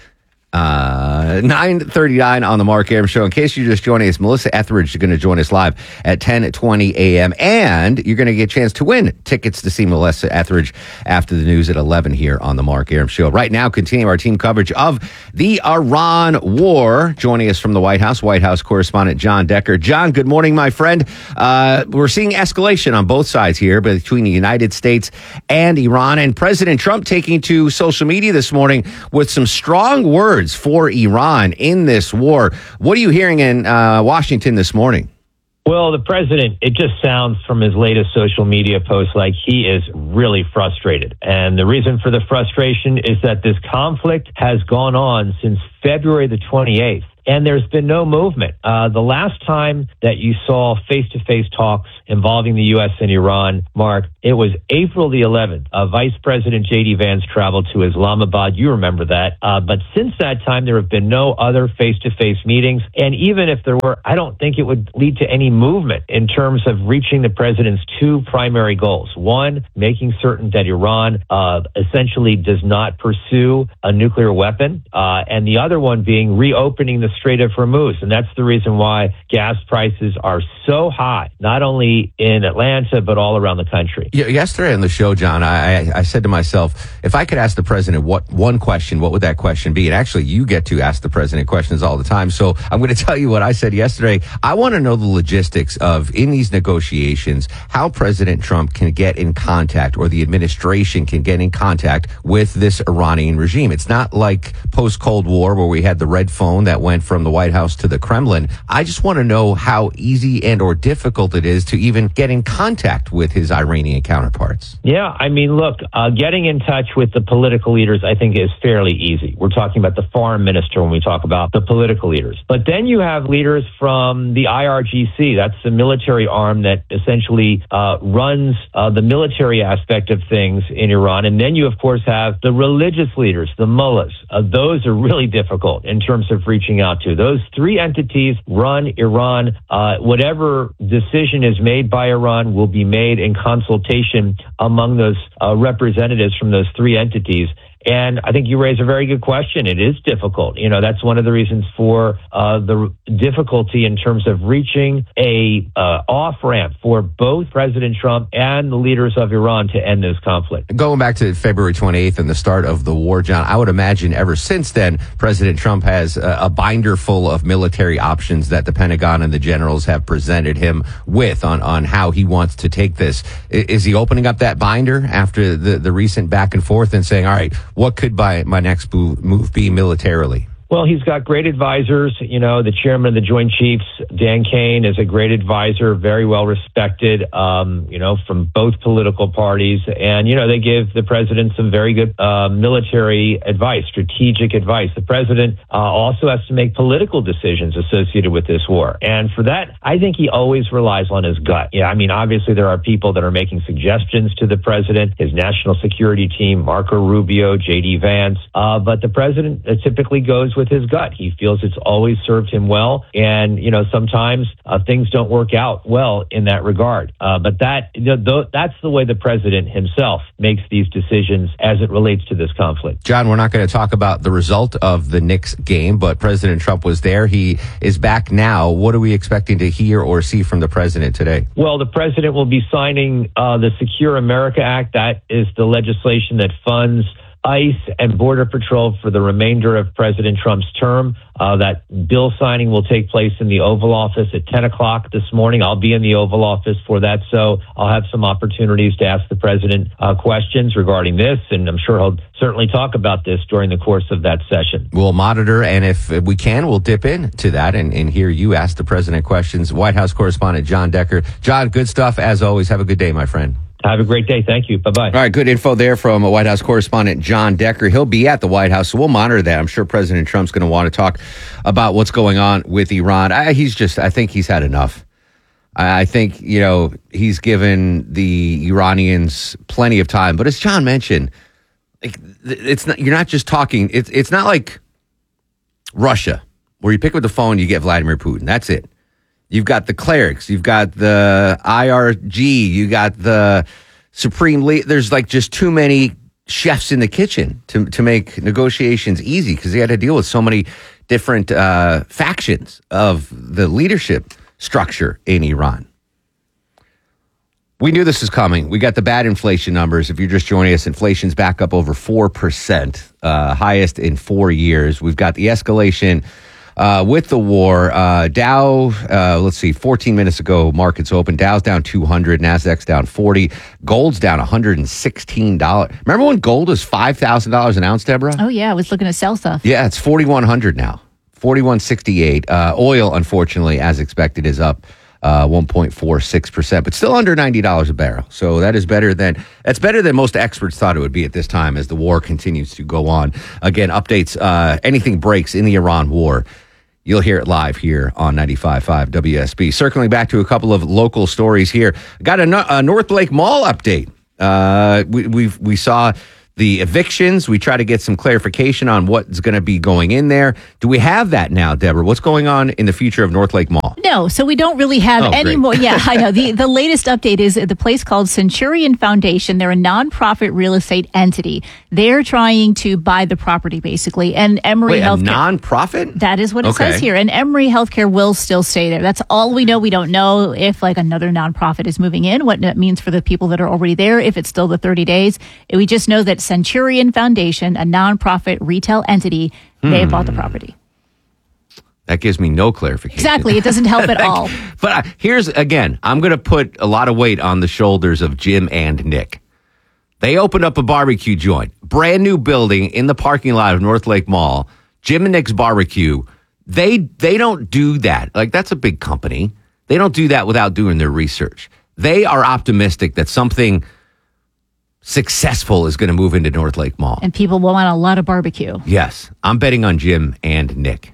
Speaker 1: 9:39 on the Mark Arum Show. In case you're just joining us, Melissa Etheridge is going to join us live at 10:20 a.m. And you're going to get a chance to win tickets to see Melissa Etheridge after the news at 11 here on the Mark Arum Show. Right now, continuing our team coverage of the Iran war. Joining us from the White House correspondent John Decker. John, good morning, my friend. We're seeing escalation on both sides here between the United States and Iran. And President Trump taking to social media this morning with some strong words for Iran in this war. What are you hearing in Washington this morning?
Speaker 3: Well, the president, it just sounds from his latest social media post like he is really frustrated. And the reason for the frustration is that this conflict has gone on since February the 28th. And there's been no movement. The last time that you saw face-to-face talks involving the U.S. and Iran, Mark, it was April the 11th. Vice President J.D. Vance traveled to Islamabad. You remember that. But since that time, there have been no other face-to-face meetings. And even if there were, I don't think it would lead to any movement in terms of reaching the president's two primary goals. One, making certain that Iran essentially does not pursue a nuclear weapon. And the other one being reopening the Strait of Hormuz. And that's the reason why gas prices are so high, not only in Atlanta, but all around the country.
Speaker 1: Yesterday on the show, John, I said to myself, if I could ask the president one question, what would that question be? And actually, you get to ask the president questions all the time. So I'm going to tell you what I said yesterday. I want to know the logistics of, in these negotiations, how President Trump can get in contact, or the administration can get in contact with this Iranian regime. It's not like post-Cold War where we had the red phone that went from the White House to the Kremlin. I just want to know how easy and or difficult it is to even get in contact with his Iranian counterparts.
Speaker 3: Yeah, I mean, look, getting in touch with the political leaders, I think, is fairly easy. We're talking about the foreign minister when we talk about the political leaders. But then you have leaders from the IRGC. That's the military arm that essentially runs the military aspect of things in Iran. And then you, of course, have the religious leaders, the mullahs. Those are really difficult in terms of reaching out to. Those three entities run Iran. Whatever decision is made by Iran will be made in consultation among those representatives from those three entities. And I think you raise a very good question. It is difficult. You know, that's one of the reasons for the difficulty in terms of reaching a off-ramp for both President Trump and the leaders of Iran to end this conflict.
Speaker 1: Going back to February 28th and the start of the war, John, I would imagine ever since then, President Trump has a binder full of military options that the Pentagon and the generals have presented him with on how he wants to take this. Is he opening up that binder after the recent back and forth and saying, all right, what could my next move be militarily?
Speaker 3: Well, he's got great advisors. You know, the chairman of the Joint Chiefs, Dan Kane, is a great advisor, very well respected, from both political parties. And, they give the president some very good military advice, strategic advice. The president also has to make political decisions associated with this war. And for that, I think he always relies on his gut. Yeah, I mean, obviously there are people that are making suggestions to the president, his national security team, Marco Rubio, J.D. Vance. But the president typically goes with his gut. He feels it's always served him well. And, sometimes things don't work out well in that regard. But that's the way the president himself makes these decisions as it relates to this conflict.
Speaker 1: John, we're not going to talk about the result of the Knicks game, but President Trump was there. He is back now. What are we expecting to hear or see from the president today?
Speaker 3: Well, the president will be signing the Secure America Act. That is the legislation that funds ICE and Border Patrol for the remainder of President Trump's term. That bill signing will take place in the Oval Office at 10 o'clock this morning. I'll be in the Oval Office for that, so I'll have some opportunities to ask the president questions regarding this, and I'm sure he'll certainly talk about this during the course of that session.
Speaker 1: We'll monitor, and if we can, we'll dip into that and hear you ask the president questions. White House correspondent John Decker. John, good stuff as always. Have a good day, my friend.
Speaker 3: Have a great day. Thank you. Bye-bye.
Speaker 1: All right, good info there from White House correspondent John Decker. He'll be at the White House, so we'll monitor that. I'm sure President Trump's going to want to talk about what's going on with Iran. I think he's had enough. I think, he's given the Iranians plenty of time. But as John mentioned, you're not just talking. It's not like Russia, where you pick up the phone, you get Vladimir Putin. That's it. You've got the clerics, you've got the IRG, you got the Supreme Leader. There's just too many chefs in the kitchen to make negotiations easy because they had to deal with so many different factions of the leadership structure in Iran. We knew this was coming. We got the bad inflation numbers. If you're just joining us, inflation's back up over 4%, highest in 4 years. We've got the escalation with the war. Dow, let's see, 14 minutes ago, markets open. Dow's down 200, NASDAQ's down 40, gold's down $116. Remember when gold was $5,000 an ounce, Deborah?
Speaker 13: Oh, yeah. I was looking to sell stuff.
Speaker 1: Yeah, it's 4,100 now, 4,168. Oil, unfortunately, as expected, is up 1.46%, but still under $90 a barrel. So that's better than most experts thought it would be at this time as the war continues to go on. Again, updates, anything breaks in the Iran war, you'll hear it live here on 95.5 WSB. Circling back to a couple of local stories here. Got a North Lake Mall update. We saw the evictions. We try to get some clarification on what's going to be going in there. Do we have that now, Deborah? What's going on in the future of North Lake Mall?
Speaker 13: No, so we don't really have any more. Yeah, I know. The latest update is the place called Centurion Foundation. They're a nonprofit real estate entity. They're trying to buy the property, basically. And Emory Healthcare.
Speaker 1: A nonprofit?
Speaker 13: That is what it says here. And Emory Healthcare will still stay there. That's all we know. We don't know if like another nonprofit is moving in, what that means for the people that are already there, if it's still the 30 days. We just know that Centurion Foundation, a nonprofit retail entity, they have bought the property.
Speaker 1: That gives me no clarification.
Speaker 13: Exactly. It doesn't help at all.
Speaker 1: But here's, again, I'm going to put a lot of weight on the shoulders of Jim and Nick. They opened up a barbecue joint, brand new building in the parking lot of North Lake Mall. Jim and Nick's Barbecue. They don't do that. Like, that's a big company. They don't do that without doing their research. They are optimistic that something successful is going to move into North Lake Mall.
Speaker 13: And people will want a lot of barbecue.
Speaker 1: Yes. I'm betting on Jim and Nick.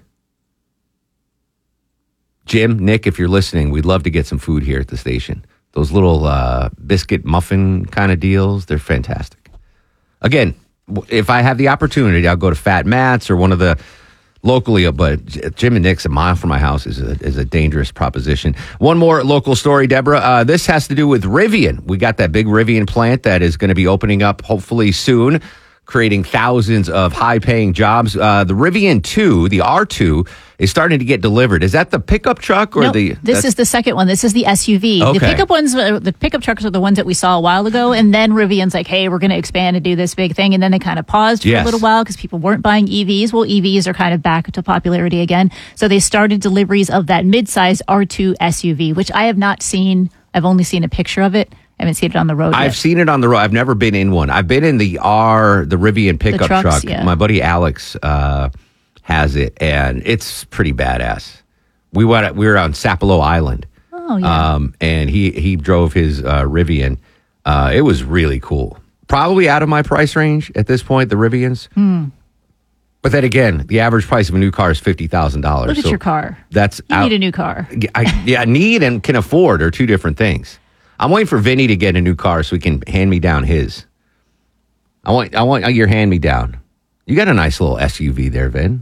Speaker 1: Jim, Nick, if you're listening, we'd love to get some food here at the station. Those little biscuit muffin kind of deals, they're fantastic. Again, if I have the opportunity, I'll go to Fat Matt's or one of the locally, but Jim and Nick's a mile from my house is a dangerous proposition. One more local story, Deborah. This has to do with Rivian. We got that big Rivian plant that is going to be opening up hopefully soon, creating thousands of high-paying jobs. The Rivian 2, the R2, is starting to get delivered. Is that the pickup truck or
Speaker 13: This is the second one. This is the SUV.
Speaker 1: Okay.
Speaker 13: The pickup trucks are the ones that we saw a while ago, and then Rivian's like, hey, we're going to expand and do this big thing, and then they kind of paused for a little while because people weren't buying EVs. Well, EVs are kind of back to popularity again, so they started deliveries of that mid-size R2 SUV, which I have not seen. I've only seen a picture of it. I haven't seen it on the road
Speaker 1: I've
Speaker 13: yet.
Speaker 1: seen it on the road. I've never been in one. I've been in the Rivian pickup
Speaker 13: trucks,
Speaker 1: truck.
Speaker 13: yeah.
Speaker 1: My buddy Alex has it, and it's pretty badass. We were on Sapelo Island.
Speaker 13: Oh, yeah.
Speaker 1: And he drove his Rivian. It was really cool. Probably out of my price range at this point, the Rivians. But then again, the average price of a new car is $50,000.
Speaker 13: Look at your car.
Speaker 1: That's
Speaker 13: You need a new car.
Speaker 1: Need and can afford are two different things. I'm waiting for Vinny to get a new car so he can hand me down his. I want your hand me down. You got a nice little SUV there, Vin.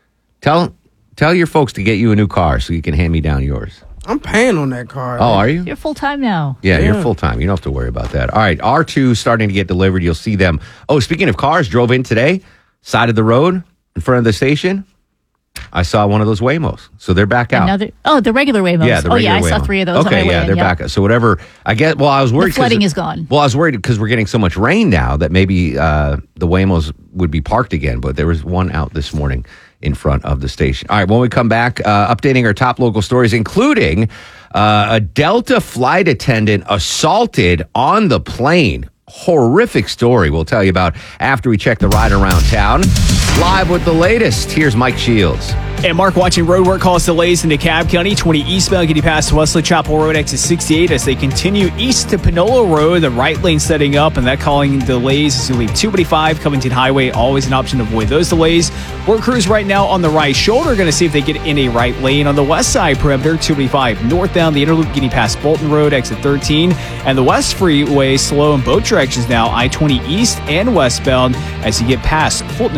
Speaker 1: Tell your folks to get you a new car so you can hand me down yours.
Speaker 10: I'm paying on that car.
Speaker 1: Oh, are you?
Speaker 13: You're full time now.
Speaker 1: Yeah, you're full time. You don't have to worry about that. All right, R2 starting to get delivered. You'll see them. Oh, speaking of cars, drove in today, side of the road in front of the station. I saw one of those Waymos. So they're back out.
Speaker 13: The regular Waymos.
Speaker 1: Yeah, the regular
Speaker 13: I saw
Speaker 1: Waymo.
Speaker 13: 3 of those on my way in.
Speaker 1: they're back. So whatever, I get, well, I was worried.
Speaker 13: The flooding is gone.
Speaker 1: Well, I was worried because we're getting so much rain now that maybe the Waymos would be parked again, but there was one out this morning in front of the station. All right, when we come back, updating our top local stories, including a Delta flight attendant assaulted on the plane. Horrific story we'll tell you about after we check the ride around town. Live with the latest, here's Mike Shields.
Speaker 4: And Mark, watching roadwork cause delays in DeKalb County. 20 eastbound getting past Wesley Chapel Road, exit 68 as they continue east to Panola Road. The right lane setting up, and that calling delays as you leave 285 Covington Highway. Always an option to avoid those delays. Work crews right now on the right shoulder going to see if they get in a right lane on the west side perimeter. 285 northbound, the interloop getting past Bolton Road, exit 13. And the west freeway slow in both directions now. I-20 east and westbound as you get past Fulton Industrial Boulevard.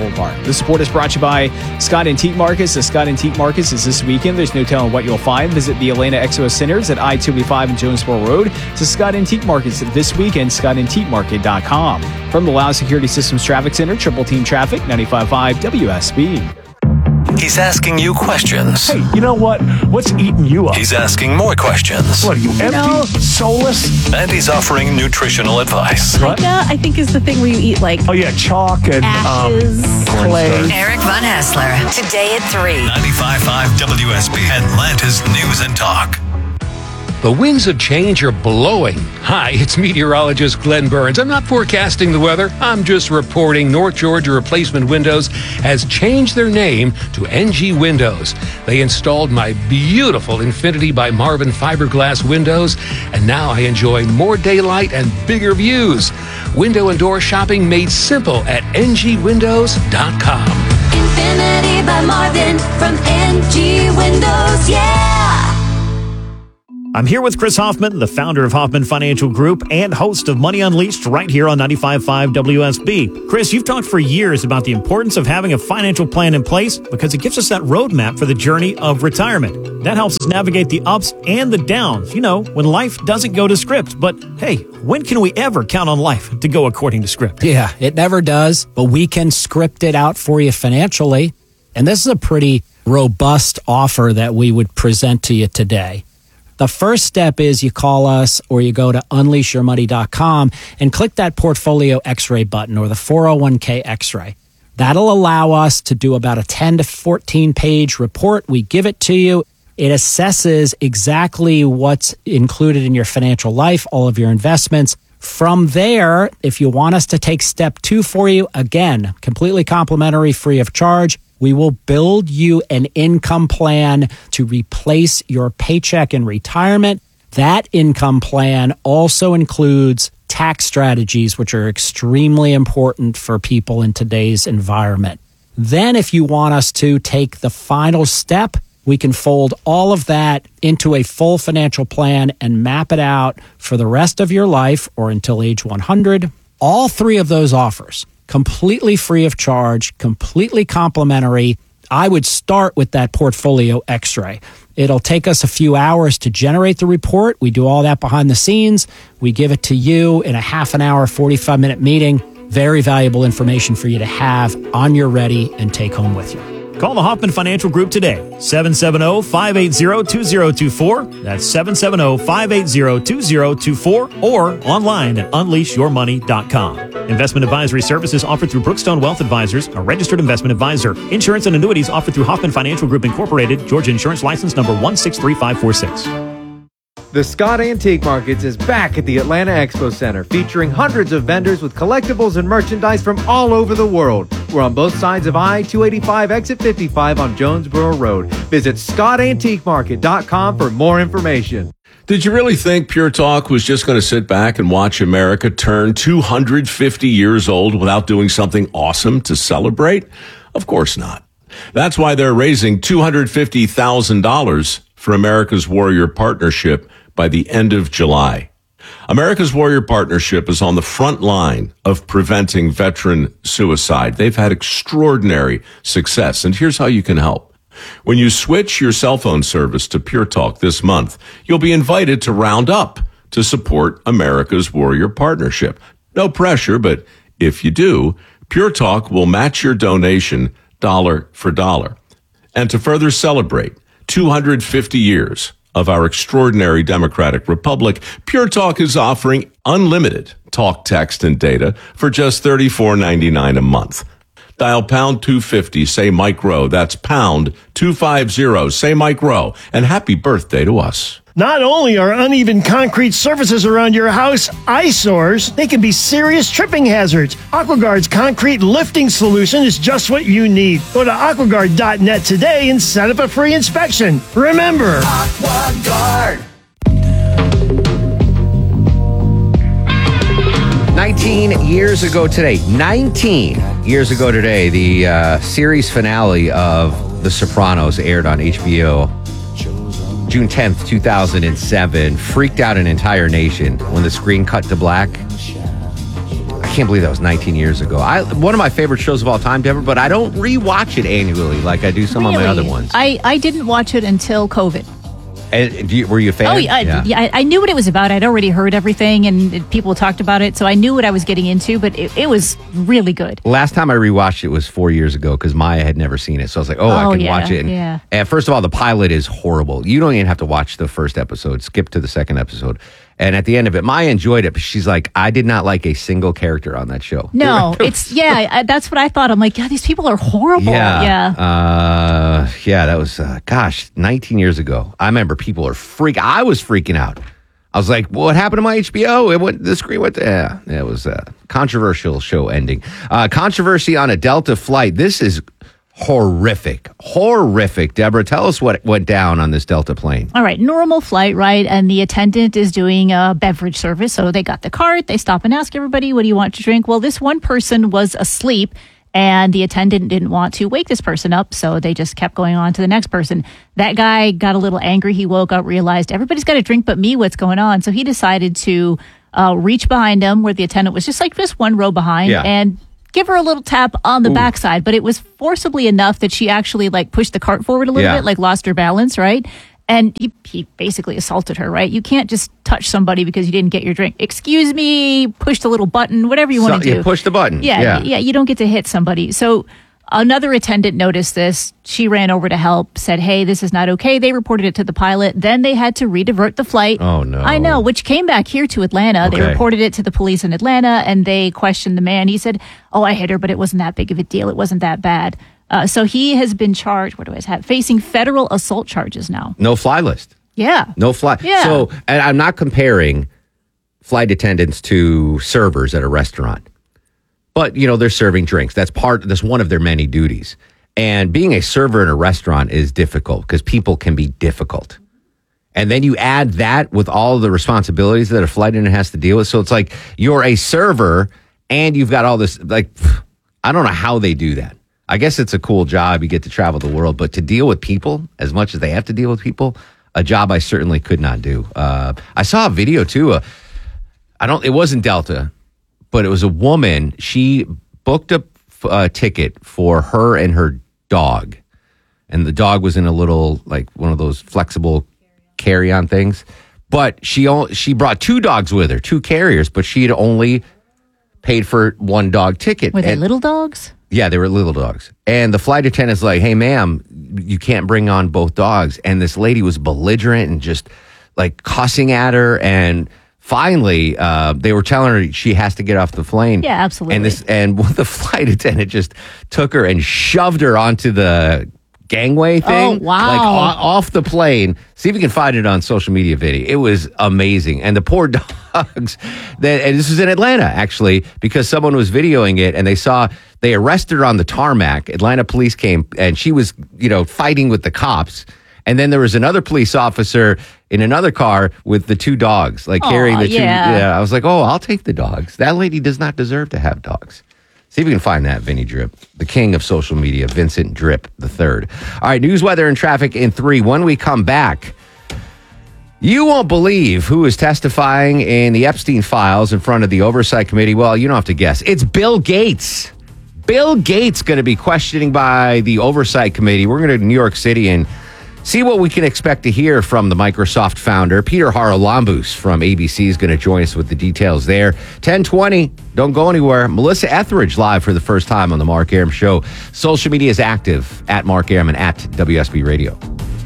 Speaker 4: Boulevard. The support is brought to you by Scott Antique Markets. The Scott Antique Markets is this weekend. There's no telling what you'll find. Visit the Atlanta Expo Centers at I-285 and Jonesboro Road. To Scott Antique Markets this weekend, ScottAntiqueMarket.com. From the Loud Security Systems Traffic Center, Triple Team Traffic, 95.5 WSB.
Speaker 5: He's asking you questions.
Speaker 10: Hey, you know what? What's eating you up?
Speaker 5: He's asking more questions.
Speaker 10: What are you, empty? Soulless?
Speaker 5: And he's offering nutritional advice.
Speaker 10: What?
Speaker 11: I think is the thing where you eat like
Speaker 10: Oh yeah, chalk and
Speaker 11: ashes,
Speaker 10: clay.
Speaker 6: Eric Von Hassler, today at 3.
Speaker 5: 95.5 WSB, Atlanta's News and Talk.
Speaker 12: The winds of change are blowing. Hi, it's meteorologist Glenn Burns. I'm not forecasting the weather. I'm just reporting North Georgia Replacement Windows has changed their name to NG Windows. They installed my beautiful Infinity by Marvin fiberglass windows, and now I enjoy more daylight and bigger views. Window and door shopping made simple at ngwindows.com.
Speaker 14: Infinity by Marvin from NG Windows, yeah!
Speaker 16: I'm here with Chris Hoffman, the founder of Hoffman Financial Group and host of Money Unleashed right here on 95.5 WSB. Chris, you've talked for years about the importance of having a financial plan in place because it gives us that roadmap for the journey of retirement. That helps us navigate the ups and the downs, when life doesn't go to script. But hey, when can we ever count on life to go according to script?
Speaker 18: Yeah, it never does, but we can script it out for you financially. And this is a pretty robust offer that we would present to you today. The first step is you call us or you go to unleashyourmoney.com and click that portfolio x-ray button or the 401k x-ray. That'll allow us to do about a 10 to 14 page report. We give it to you. It assesses exactly what's included in your financial life, all of your investments. From there, if you want us to take step 2 for you, again, completely complimentary, free of charge, we will build you an income plan to replace your paycheck in retirement. That income plan also includes tax strategies, which are extremely important for people in today's environment. Then if you want us to take the final step, we can fold all of that into a full financial plan and map it out for the rest of your life or until age 100. All 3 of those offers, completely free of charge, completely complimentary. I would start with that portfolio x-ray. It'll take us a few hours to generate the report. We do all that behind the scenes. We give it to you in a half an hour, 45-minute meeting. Very valuable information for you to have on your ready and take home with you.
Speaker 16: Call the Hoffman Financial Group today, 770-580-2024. That's 770-580-2024 or online at unleashyourmoney.com. Investment advisory services offered through Brookstone Wealth Advisors, a registered investment advisor. Insurance and annuities offered through Hoffman Financial Group Incorporated, Georgia Insurance License number 163546.
Speaker 8: The Scott Antique Markets is back at the Atlanta Expo Center, featuring hundreds of vendors with collectibles and merchandise from all over the world. We're on both sides of I-285 exit 55 on Jonesboro Road. Visit ScottAntiqueMarket.com for more information.
Speaker 27: Did you really think Pure Talk was just going to sit back and watch America turn 250 years old without doing something awesome to celebrate? Of course not. That's why they're raising $250,000 for America's Warrior Partnership by the end of July. America's Warrior Partnership is on the front line of preventing veteran suicide. They've had extraordinary success, and here's how you can help. When you switch your cell phone service to Pure Talk this month, you'll be invited to round up to support America's Warrior Partnership. No pressure, but if you do, Pure Talk will match your donation dollar for dollar. And to further celebrate 250 years of our extraordinary democratic republic, Pure Talk is offering unlimited talk, text, and data for just $34.99 a month. Dial pound 250, say Mike Rowe. That's pound 250, say Mike Rowe. And happy birthday to us.
Speaker 28: Not only are uneven concrete surfaces around your house eyesores, they can be serious tripping hazards. AquaGuard's concrete lifting solution is just what you need. Go to aquaguard.net today and set up a free inspection. Remember, AquaGuard.
Speaker 1: 19 years ago today, the series finale of The Sopranos aired on HBO. June 10th, 2007, freaked out an entire nation when the screen cut to black. A can't believe that was 19 years ago. One of my favorite shows of all time, Deborah, but I don't rewatch it annually like I do some of my other ones.
Speaker 13: I didn't watch it until COVID.
Speaker 1: And were you a fan?
Speaker 13: Oh, yeah. I knew what it was about. I'd already heard everything, and people talked about it, so I knew what I was getting into, but it was really good.
Speaker 1: Last time I rewatched it was 4 years ago because Maya had never seen it. So I was like, I can watch it. And first of all, the pilot is horrible. You don't even have to watch the first episode. Skip to the second episode. And at the end of it, Maya enjoyed it, but she's like, I did not like a single character on that show.
Speaker 13: No, that's what I thought. I'm like, God, these people are horrible.
Speaker 1: Yeah. That was, 19 years ago. I remember people are I was freaking out. I was like, what happened to my HBO? The screen went, it was a controversial show ending. Controversy on a Delta flight. This is horrific. Deborah, tell us what went down on this Delta plane.
Speaker 13: All right, normal flight, right? And the attendant is doing a beverage service. So they got the cart. They stop and ask everybody, what do you want to drink? Well, this one person was asleep and the attendant didn't want to wake this person up. So they just kept going on to the next person. That guy got a little angry. He woke up, realized everybody's got a drink but me. What's going on? So he decided to reach behind him where the attendant was just one row behind and give her a little tap on the backside, but it was forcibly enough that she actually pushed the cart forward a little bit, lost her balance, right? And he basically assaulted her, right? You can't just touch somebody because you didn't get your drink. Excuse me, push the little button, whatever you want to do.
Speaker 1: Push the button.
Speaker 13: Yeah, you don't get to hit somebody. So another attendant noticed this. She ran over to help, said, hey, this is not okay. They reported it to the pilot. Then they had to redivert the flight.
Speaker 1: Oh, no.
Speaker 13: I know, which came back here to Atlanta.
Speaker 1: Okay.
Speaker 13: They reported it to the police in Atlanta, and they questioned the man. He said, I hit her, but it wasn't that big of a deal. It wasn't that bad. So he has been charged, facing federal assault charges now.
Speaker 1: No fly list.
Speaker 13: Yeah.
Speaker 1: No fly.
Speaker 13: Yeah.
Speaker 1: So, and I'm not comparing flight attendants to servers at a restaurant. But, they're serving drinks. That's one of their many duties. And being a server in a restaurant is difficult because people can be difficult. And then you add that with all the responsibilities that a flight attendant has to deal with. So it's like you're a server and you've got all this, I don't know how they do that. I guess it's a cool job. You get to travel the world. But to deal with people as much as they have to deal with people, a job I certainly could not do. I saw a video, too. It wasn't Delta. But it was a woman. She booked a ticket for her and her dog. And the dog was in a little, one of those flexible carry-on things. But she brought two dogs with her, two carriers, but she had only paid for one dog ticket.
Speaker 13: Were they little dogs?
Speaker 1: Yeah, they were little dogs. And the flight attendant's like, hey, ma'am, you can't bring on both dogs. And this lady was belligerent and just, cussing at her. And finally, they were telling her she has to get off the plane.
Speaker 13: Yeah, absolutely.
Speaker 1: And the flight attendant just took her and shoved her onto the gangway thing.
Speaker 13: Oh, wow.
Speaker 1: Off the plane. See if you can find it on social media video. It was amazing. And the poor dogs, and this was in Atlanta, actually, because someone was videoing it and they arrested her on the tarmac. Atlanta police came and she was, fighting with the cops. And then there was another police officer in another car with the two dogs, carrying the two. Yeah, I was like, I'll take the dogs. That lady does not deserve to have dogs. See if you can find that, Vinny Drip, the king of social media, Vincent Drip III. All right, news, weather, and traffic in 3. When we come back, you won't believe who is testifying in the Epstein files in front of the Oversight Committee. Well, you don't have to guess. It's Bill Gates. Bill Gates going to be questioning by the Oversight Committee. We're going to New York City and see what we can expect to hear from the Microsoft founder. Peter Haralambous from ABC is going to join us with the details there. 10:20, don't go anywhere. Melissa Etheridge live for the first time on the Mark Arum Show. Social media is active at Mark Arum and at WSB Radio.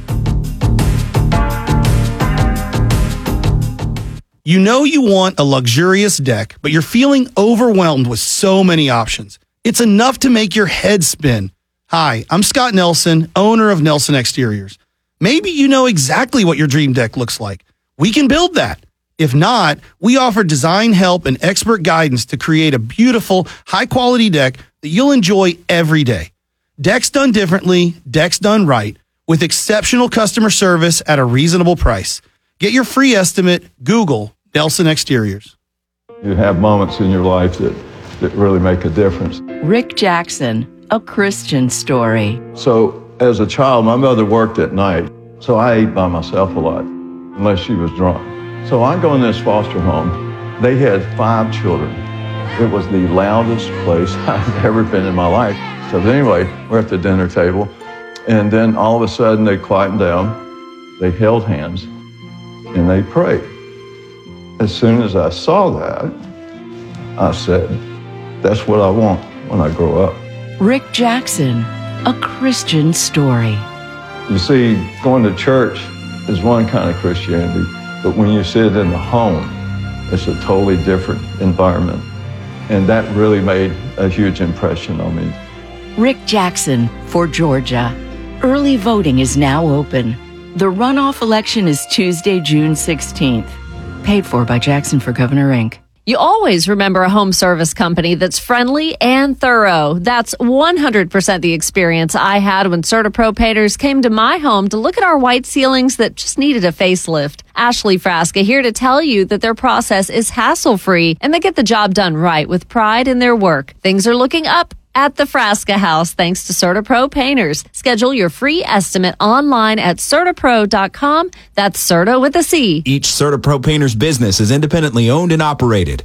Speaker 7: You know you want a luxurious deck, but you're feeling overwhelmed with so many options. It's enough to make your head spin. Hi, I'm Scott Nelson, owner of Nelson Exteriors. Maybe you know exactly what your dream deck looks like. We can build that. If not, we offer design help and expert guidance to create a beautiful, high-quality deck that you'll enjoy every day. Decks done differently, decks done right, with exceptional customer service at a reasonable price. Get your free estimate. Google Nelson Exteriors.
Speaker 15: You have moments in your life that really make a difference.
Speaker 17: Rick Jackson, a Christian story.
Speaker 15: So as a child, my mother worked at night, so I ate by myself a lot, unless she was drunk. So I go in this foster home. They had 5 children. It was the loudest place I've ever been in my life. So anyway, we're at the dinner table, and then all of a sudden they quietened down, they held hands, and they prayed. As soon as I saw that, I said, that's what I want when I grow up.
Speaker 17: Rick Jackson, a Christian story.
Speaker 15: You see, going to church is one kind of Christianity, but when you sit in the home, it's a totally different environment. And that really made a huge impression on me.
Speaker 17: Rick Jackson for Georgia. Early voting is now open. The runoff election is Tuesday, June 16th. Paid for by Jackson for Governor, Inc.
Speaker 2: You always remember a home service company that's friendly and thorough. That's 100% the experience I had when CertaPro Painters came to my home to look at our white ceilings that just needed a facelift. Ashley Frasca here to tell you that their process is hassle-free and they get the job done right with pride in their work. Things are looking up at the Frasca House thanks to CertaPro Painters. Schedule your free estimate online at CertaPro.com. That's Certa with a C.
Speaker 9: Each CertaPro Painters business is independently owned and operated.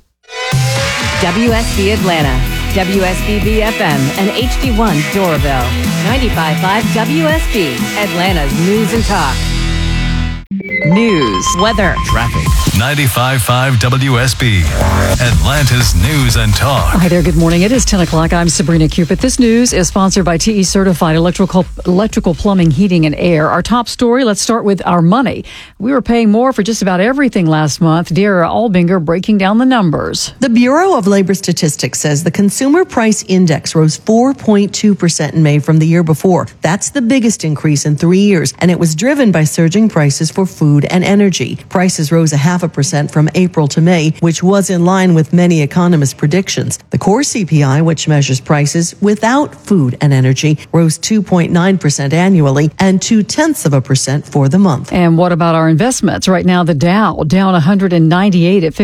Speaker 19: WSB Atlanta, WSB BFM, and HD1 Doraville. 95.5 WSB, Atlanta's news and talk. News, weather,
Speaker 5: traffic. 95.5 WSB, Atlanta's news and talk.
Speaker 20: Hi there, good morning. It is 10 o'clock. I'm Sabrina Cupid. This news is sponsored by TE Certified Electrical Plumbing, Heating, and Air. Our top story, let's start with our money. We were paying more for just about everything last month. Dara Albinger breaking down the numbers.
Speaker 21: The Bureau of Labor Statistics says the Consumer Price Index rose 4.2% in May from the year before. That's the biggest increase in 3 years, and it was driven by surging prices for food and energy. Prices rose 0.5% from April to May, which was in line with many economists' predictions. The core CPI, which measures prices without food and energy, rose 2.9% annually and 0.2% for the month.
Speaker 20: And what about our investments? Right now, the Dow down 198 at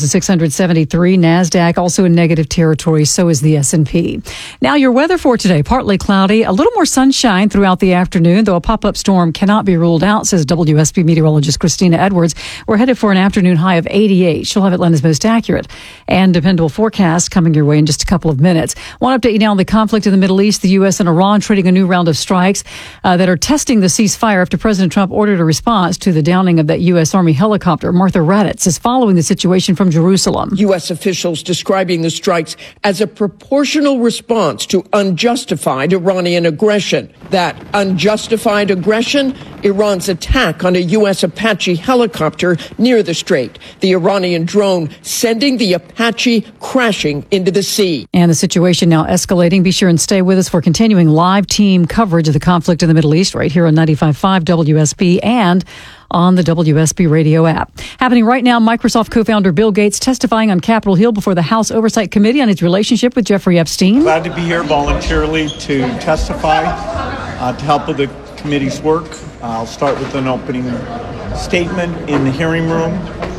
Speaker 20: 50,673. NASDAQ also in negative territory. So is the S&P. Now, your weather for today, partly cloudy, a little more sunshine throughout the afternoon, though a pop-up storm cannot be ruled out, says WSB meteorologist Christina Edwards. We're headed for an afternoon high of 88. She'll have Atlanta's most accurate and dependable forecast coming your way in just a couple of minutes. Want to update you now on the conflict in the Middle East. The U.S. and Iran trading a new round of strikes that are testing the ceasefire after President Trump ordered a response to the downing of that U.S. Army helicopter. Martha Raddatz is following the situation from Jerusalem.
Speaker 22: U.S. officials describing the strikes as a proportional response to unjustified Iranian aggression. That unjustified aggression, Iran's attack on a U.S. Apache helicopter near the strait. The Iranian drone sending the Apache crashing into the sea.
Speaker 20: And the situation now escalating. Be sure and stay with us for continuing live team coverage of the conflict in the Middle East right here on 95.5 WSB and on the WSB radio app. Happening right now, Microsoft co-founder Bill Gates testifying on Capitol Hill before the House Oversight Committee on his relationship with Jeffrey Epstein.
Speaker 23: Glad to be here voluntarily to testify to help with the committee's work. I'll start with an opening statement in the hearing room.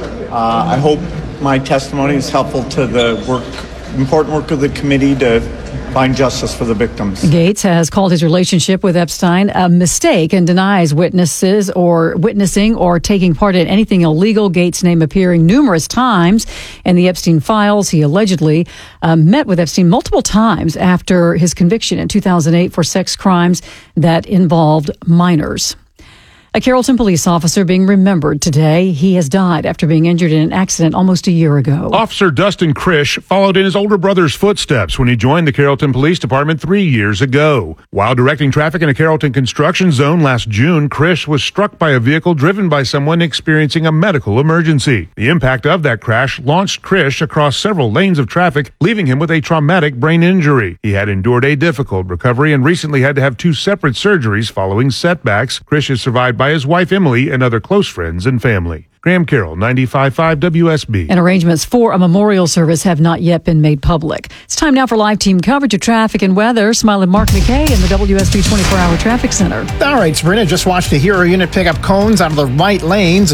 Speaker 23: I hope my testimony is helpful to the important work of the committee to find justice for the victims.
Speaker 20: Gates has called his relationship with Epstein a mistake and denies witnessing or taking part in anything illegal. Gates' name appearing numerous times in the Epstein files. He allegedly met with Epstein multiple times after his conviction in 2008 for sex crimes that involved minors. A Carrollton police officer being remembered today. He has died after being injured in an accident almost a year ago.
Speaker 24: Officer Dustin Krish followed in his older brother's footsteps when he joined the Carrollton Police Department 3 years ago. While directing traffic in a Carrollton construction zone last June, Krish was struck by a vehicle driven by someone experiencing a medical emergency. The impact of that crash launched Krish across several lanes of traffic, leaving him with a traumatic brain injury. He had endured a difficult recovery and recently had to have 2 separate surgeries following setbacks. Krish is survived by his wife Emily and other close friends and family. Graham Carroll, 95.5 WSB.
Speaker 20: And arrangements for a memorial service have not yet been made public. It's time now for live team coverage of traffic and weather. Smiling Mark McKay in the WSB 24-hour traffic center.
Speaker 29: All right, Sabrina, just watched a Hero unit pick up cones out of the right lanes of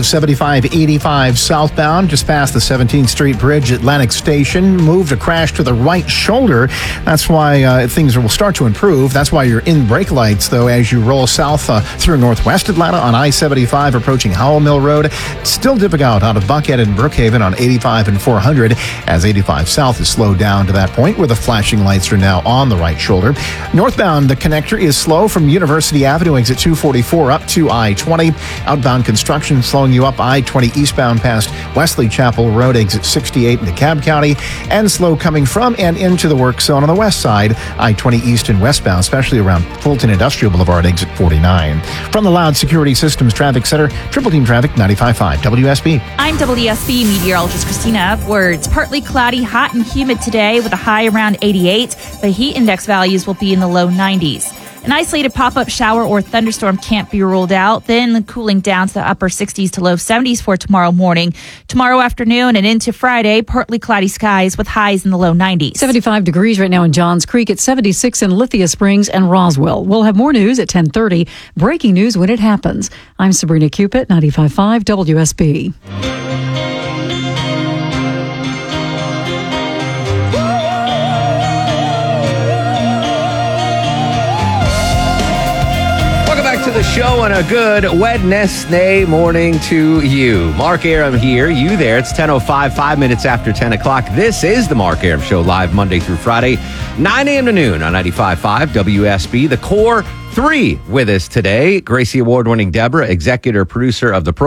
Speaker 29: 75-85 southbound, just past the 17th Street Bridge at Atlantic Station. Moved a crash to the right shoulder. That's why things will start to improve. That's why you're in brake lights, though, as you roll south through northwest Atlanta on I-75 approaching Howell Mill Road. still dipping out of Buckhead and Brookhaven on 85 and 400 as 85 South is slowed down to that point where the flashing lights are now on the right shoulder. Northbound, the connector is slow from University Avenue exit 244 up to I-20. Outbound construction slowing you up I-20 eastbound past Wesley Chapel Road exit 68 in DeKalb County, and slow coming from and into the work zone on the west side, I-20 east and westbound, especially around Fulton Industrial Boulevard exit 49. From the Loud Security Systems Traffic Center, Triple Team Traffic 95.5 WSB.
Speaker 3: I'm WSB meteorologist Christina Upwards. Partly cloudy, hot and humid today with a high around 88. The heat index values will be in the low 90s. An isolated pop-up shower or thunderstorm can't be ruled out. Then cooling down to the upper 60s to low 70s for tomorrow morning. Tomorrow afternoon and into Friday, partly cloudy skies with highs in the low 90s.
Speaker 20: 75 degrees right now in Johns Creek, at 76 in Lithia Springs and Roswell. We'll have more news at 10:30. Breaking news when it happens. I'm Sabrina Cupid, 95.5 WSB.
Speaker 1: To the show and a good Wednesday morning to you. Mark Aram here, you there. It's 10:05, 5 minutes after 10 o'clock. This is the Mark Aram Show, live Monday through Friday, 9 a.m. to noon on 95.5 WSB. The Core 3 with us today. Gracie Award-winning Deborah, executive producer of the program.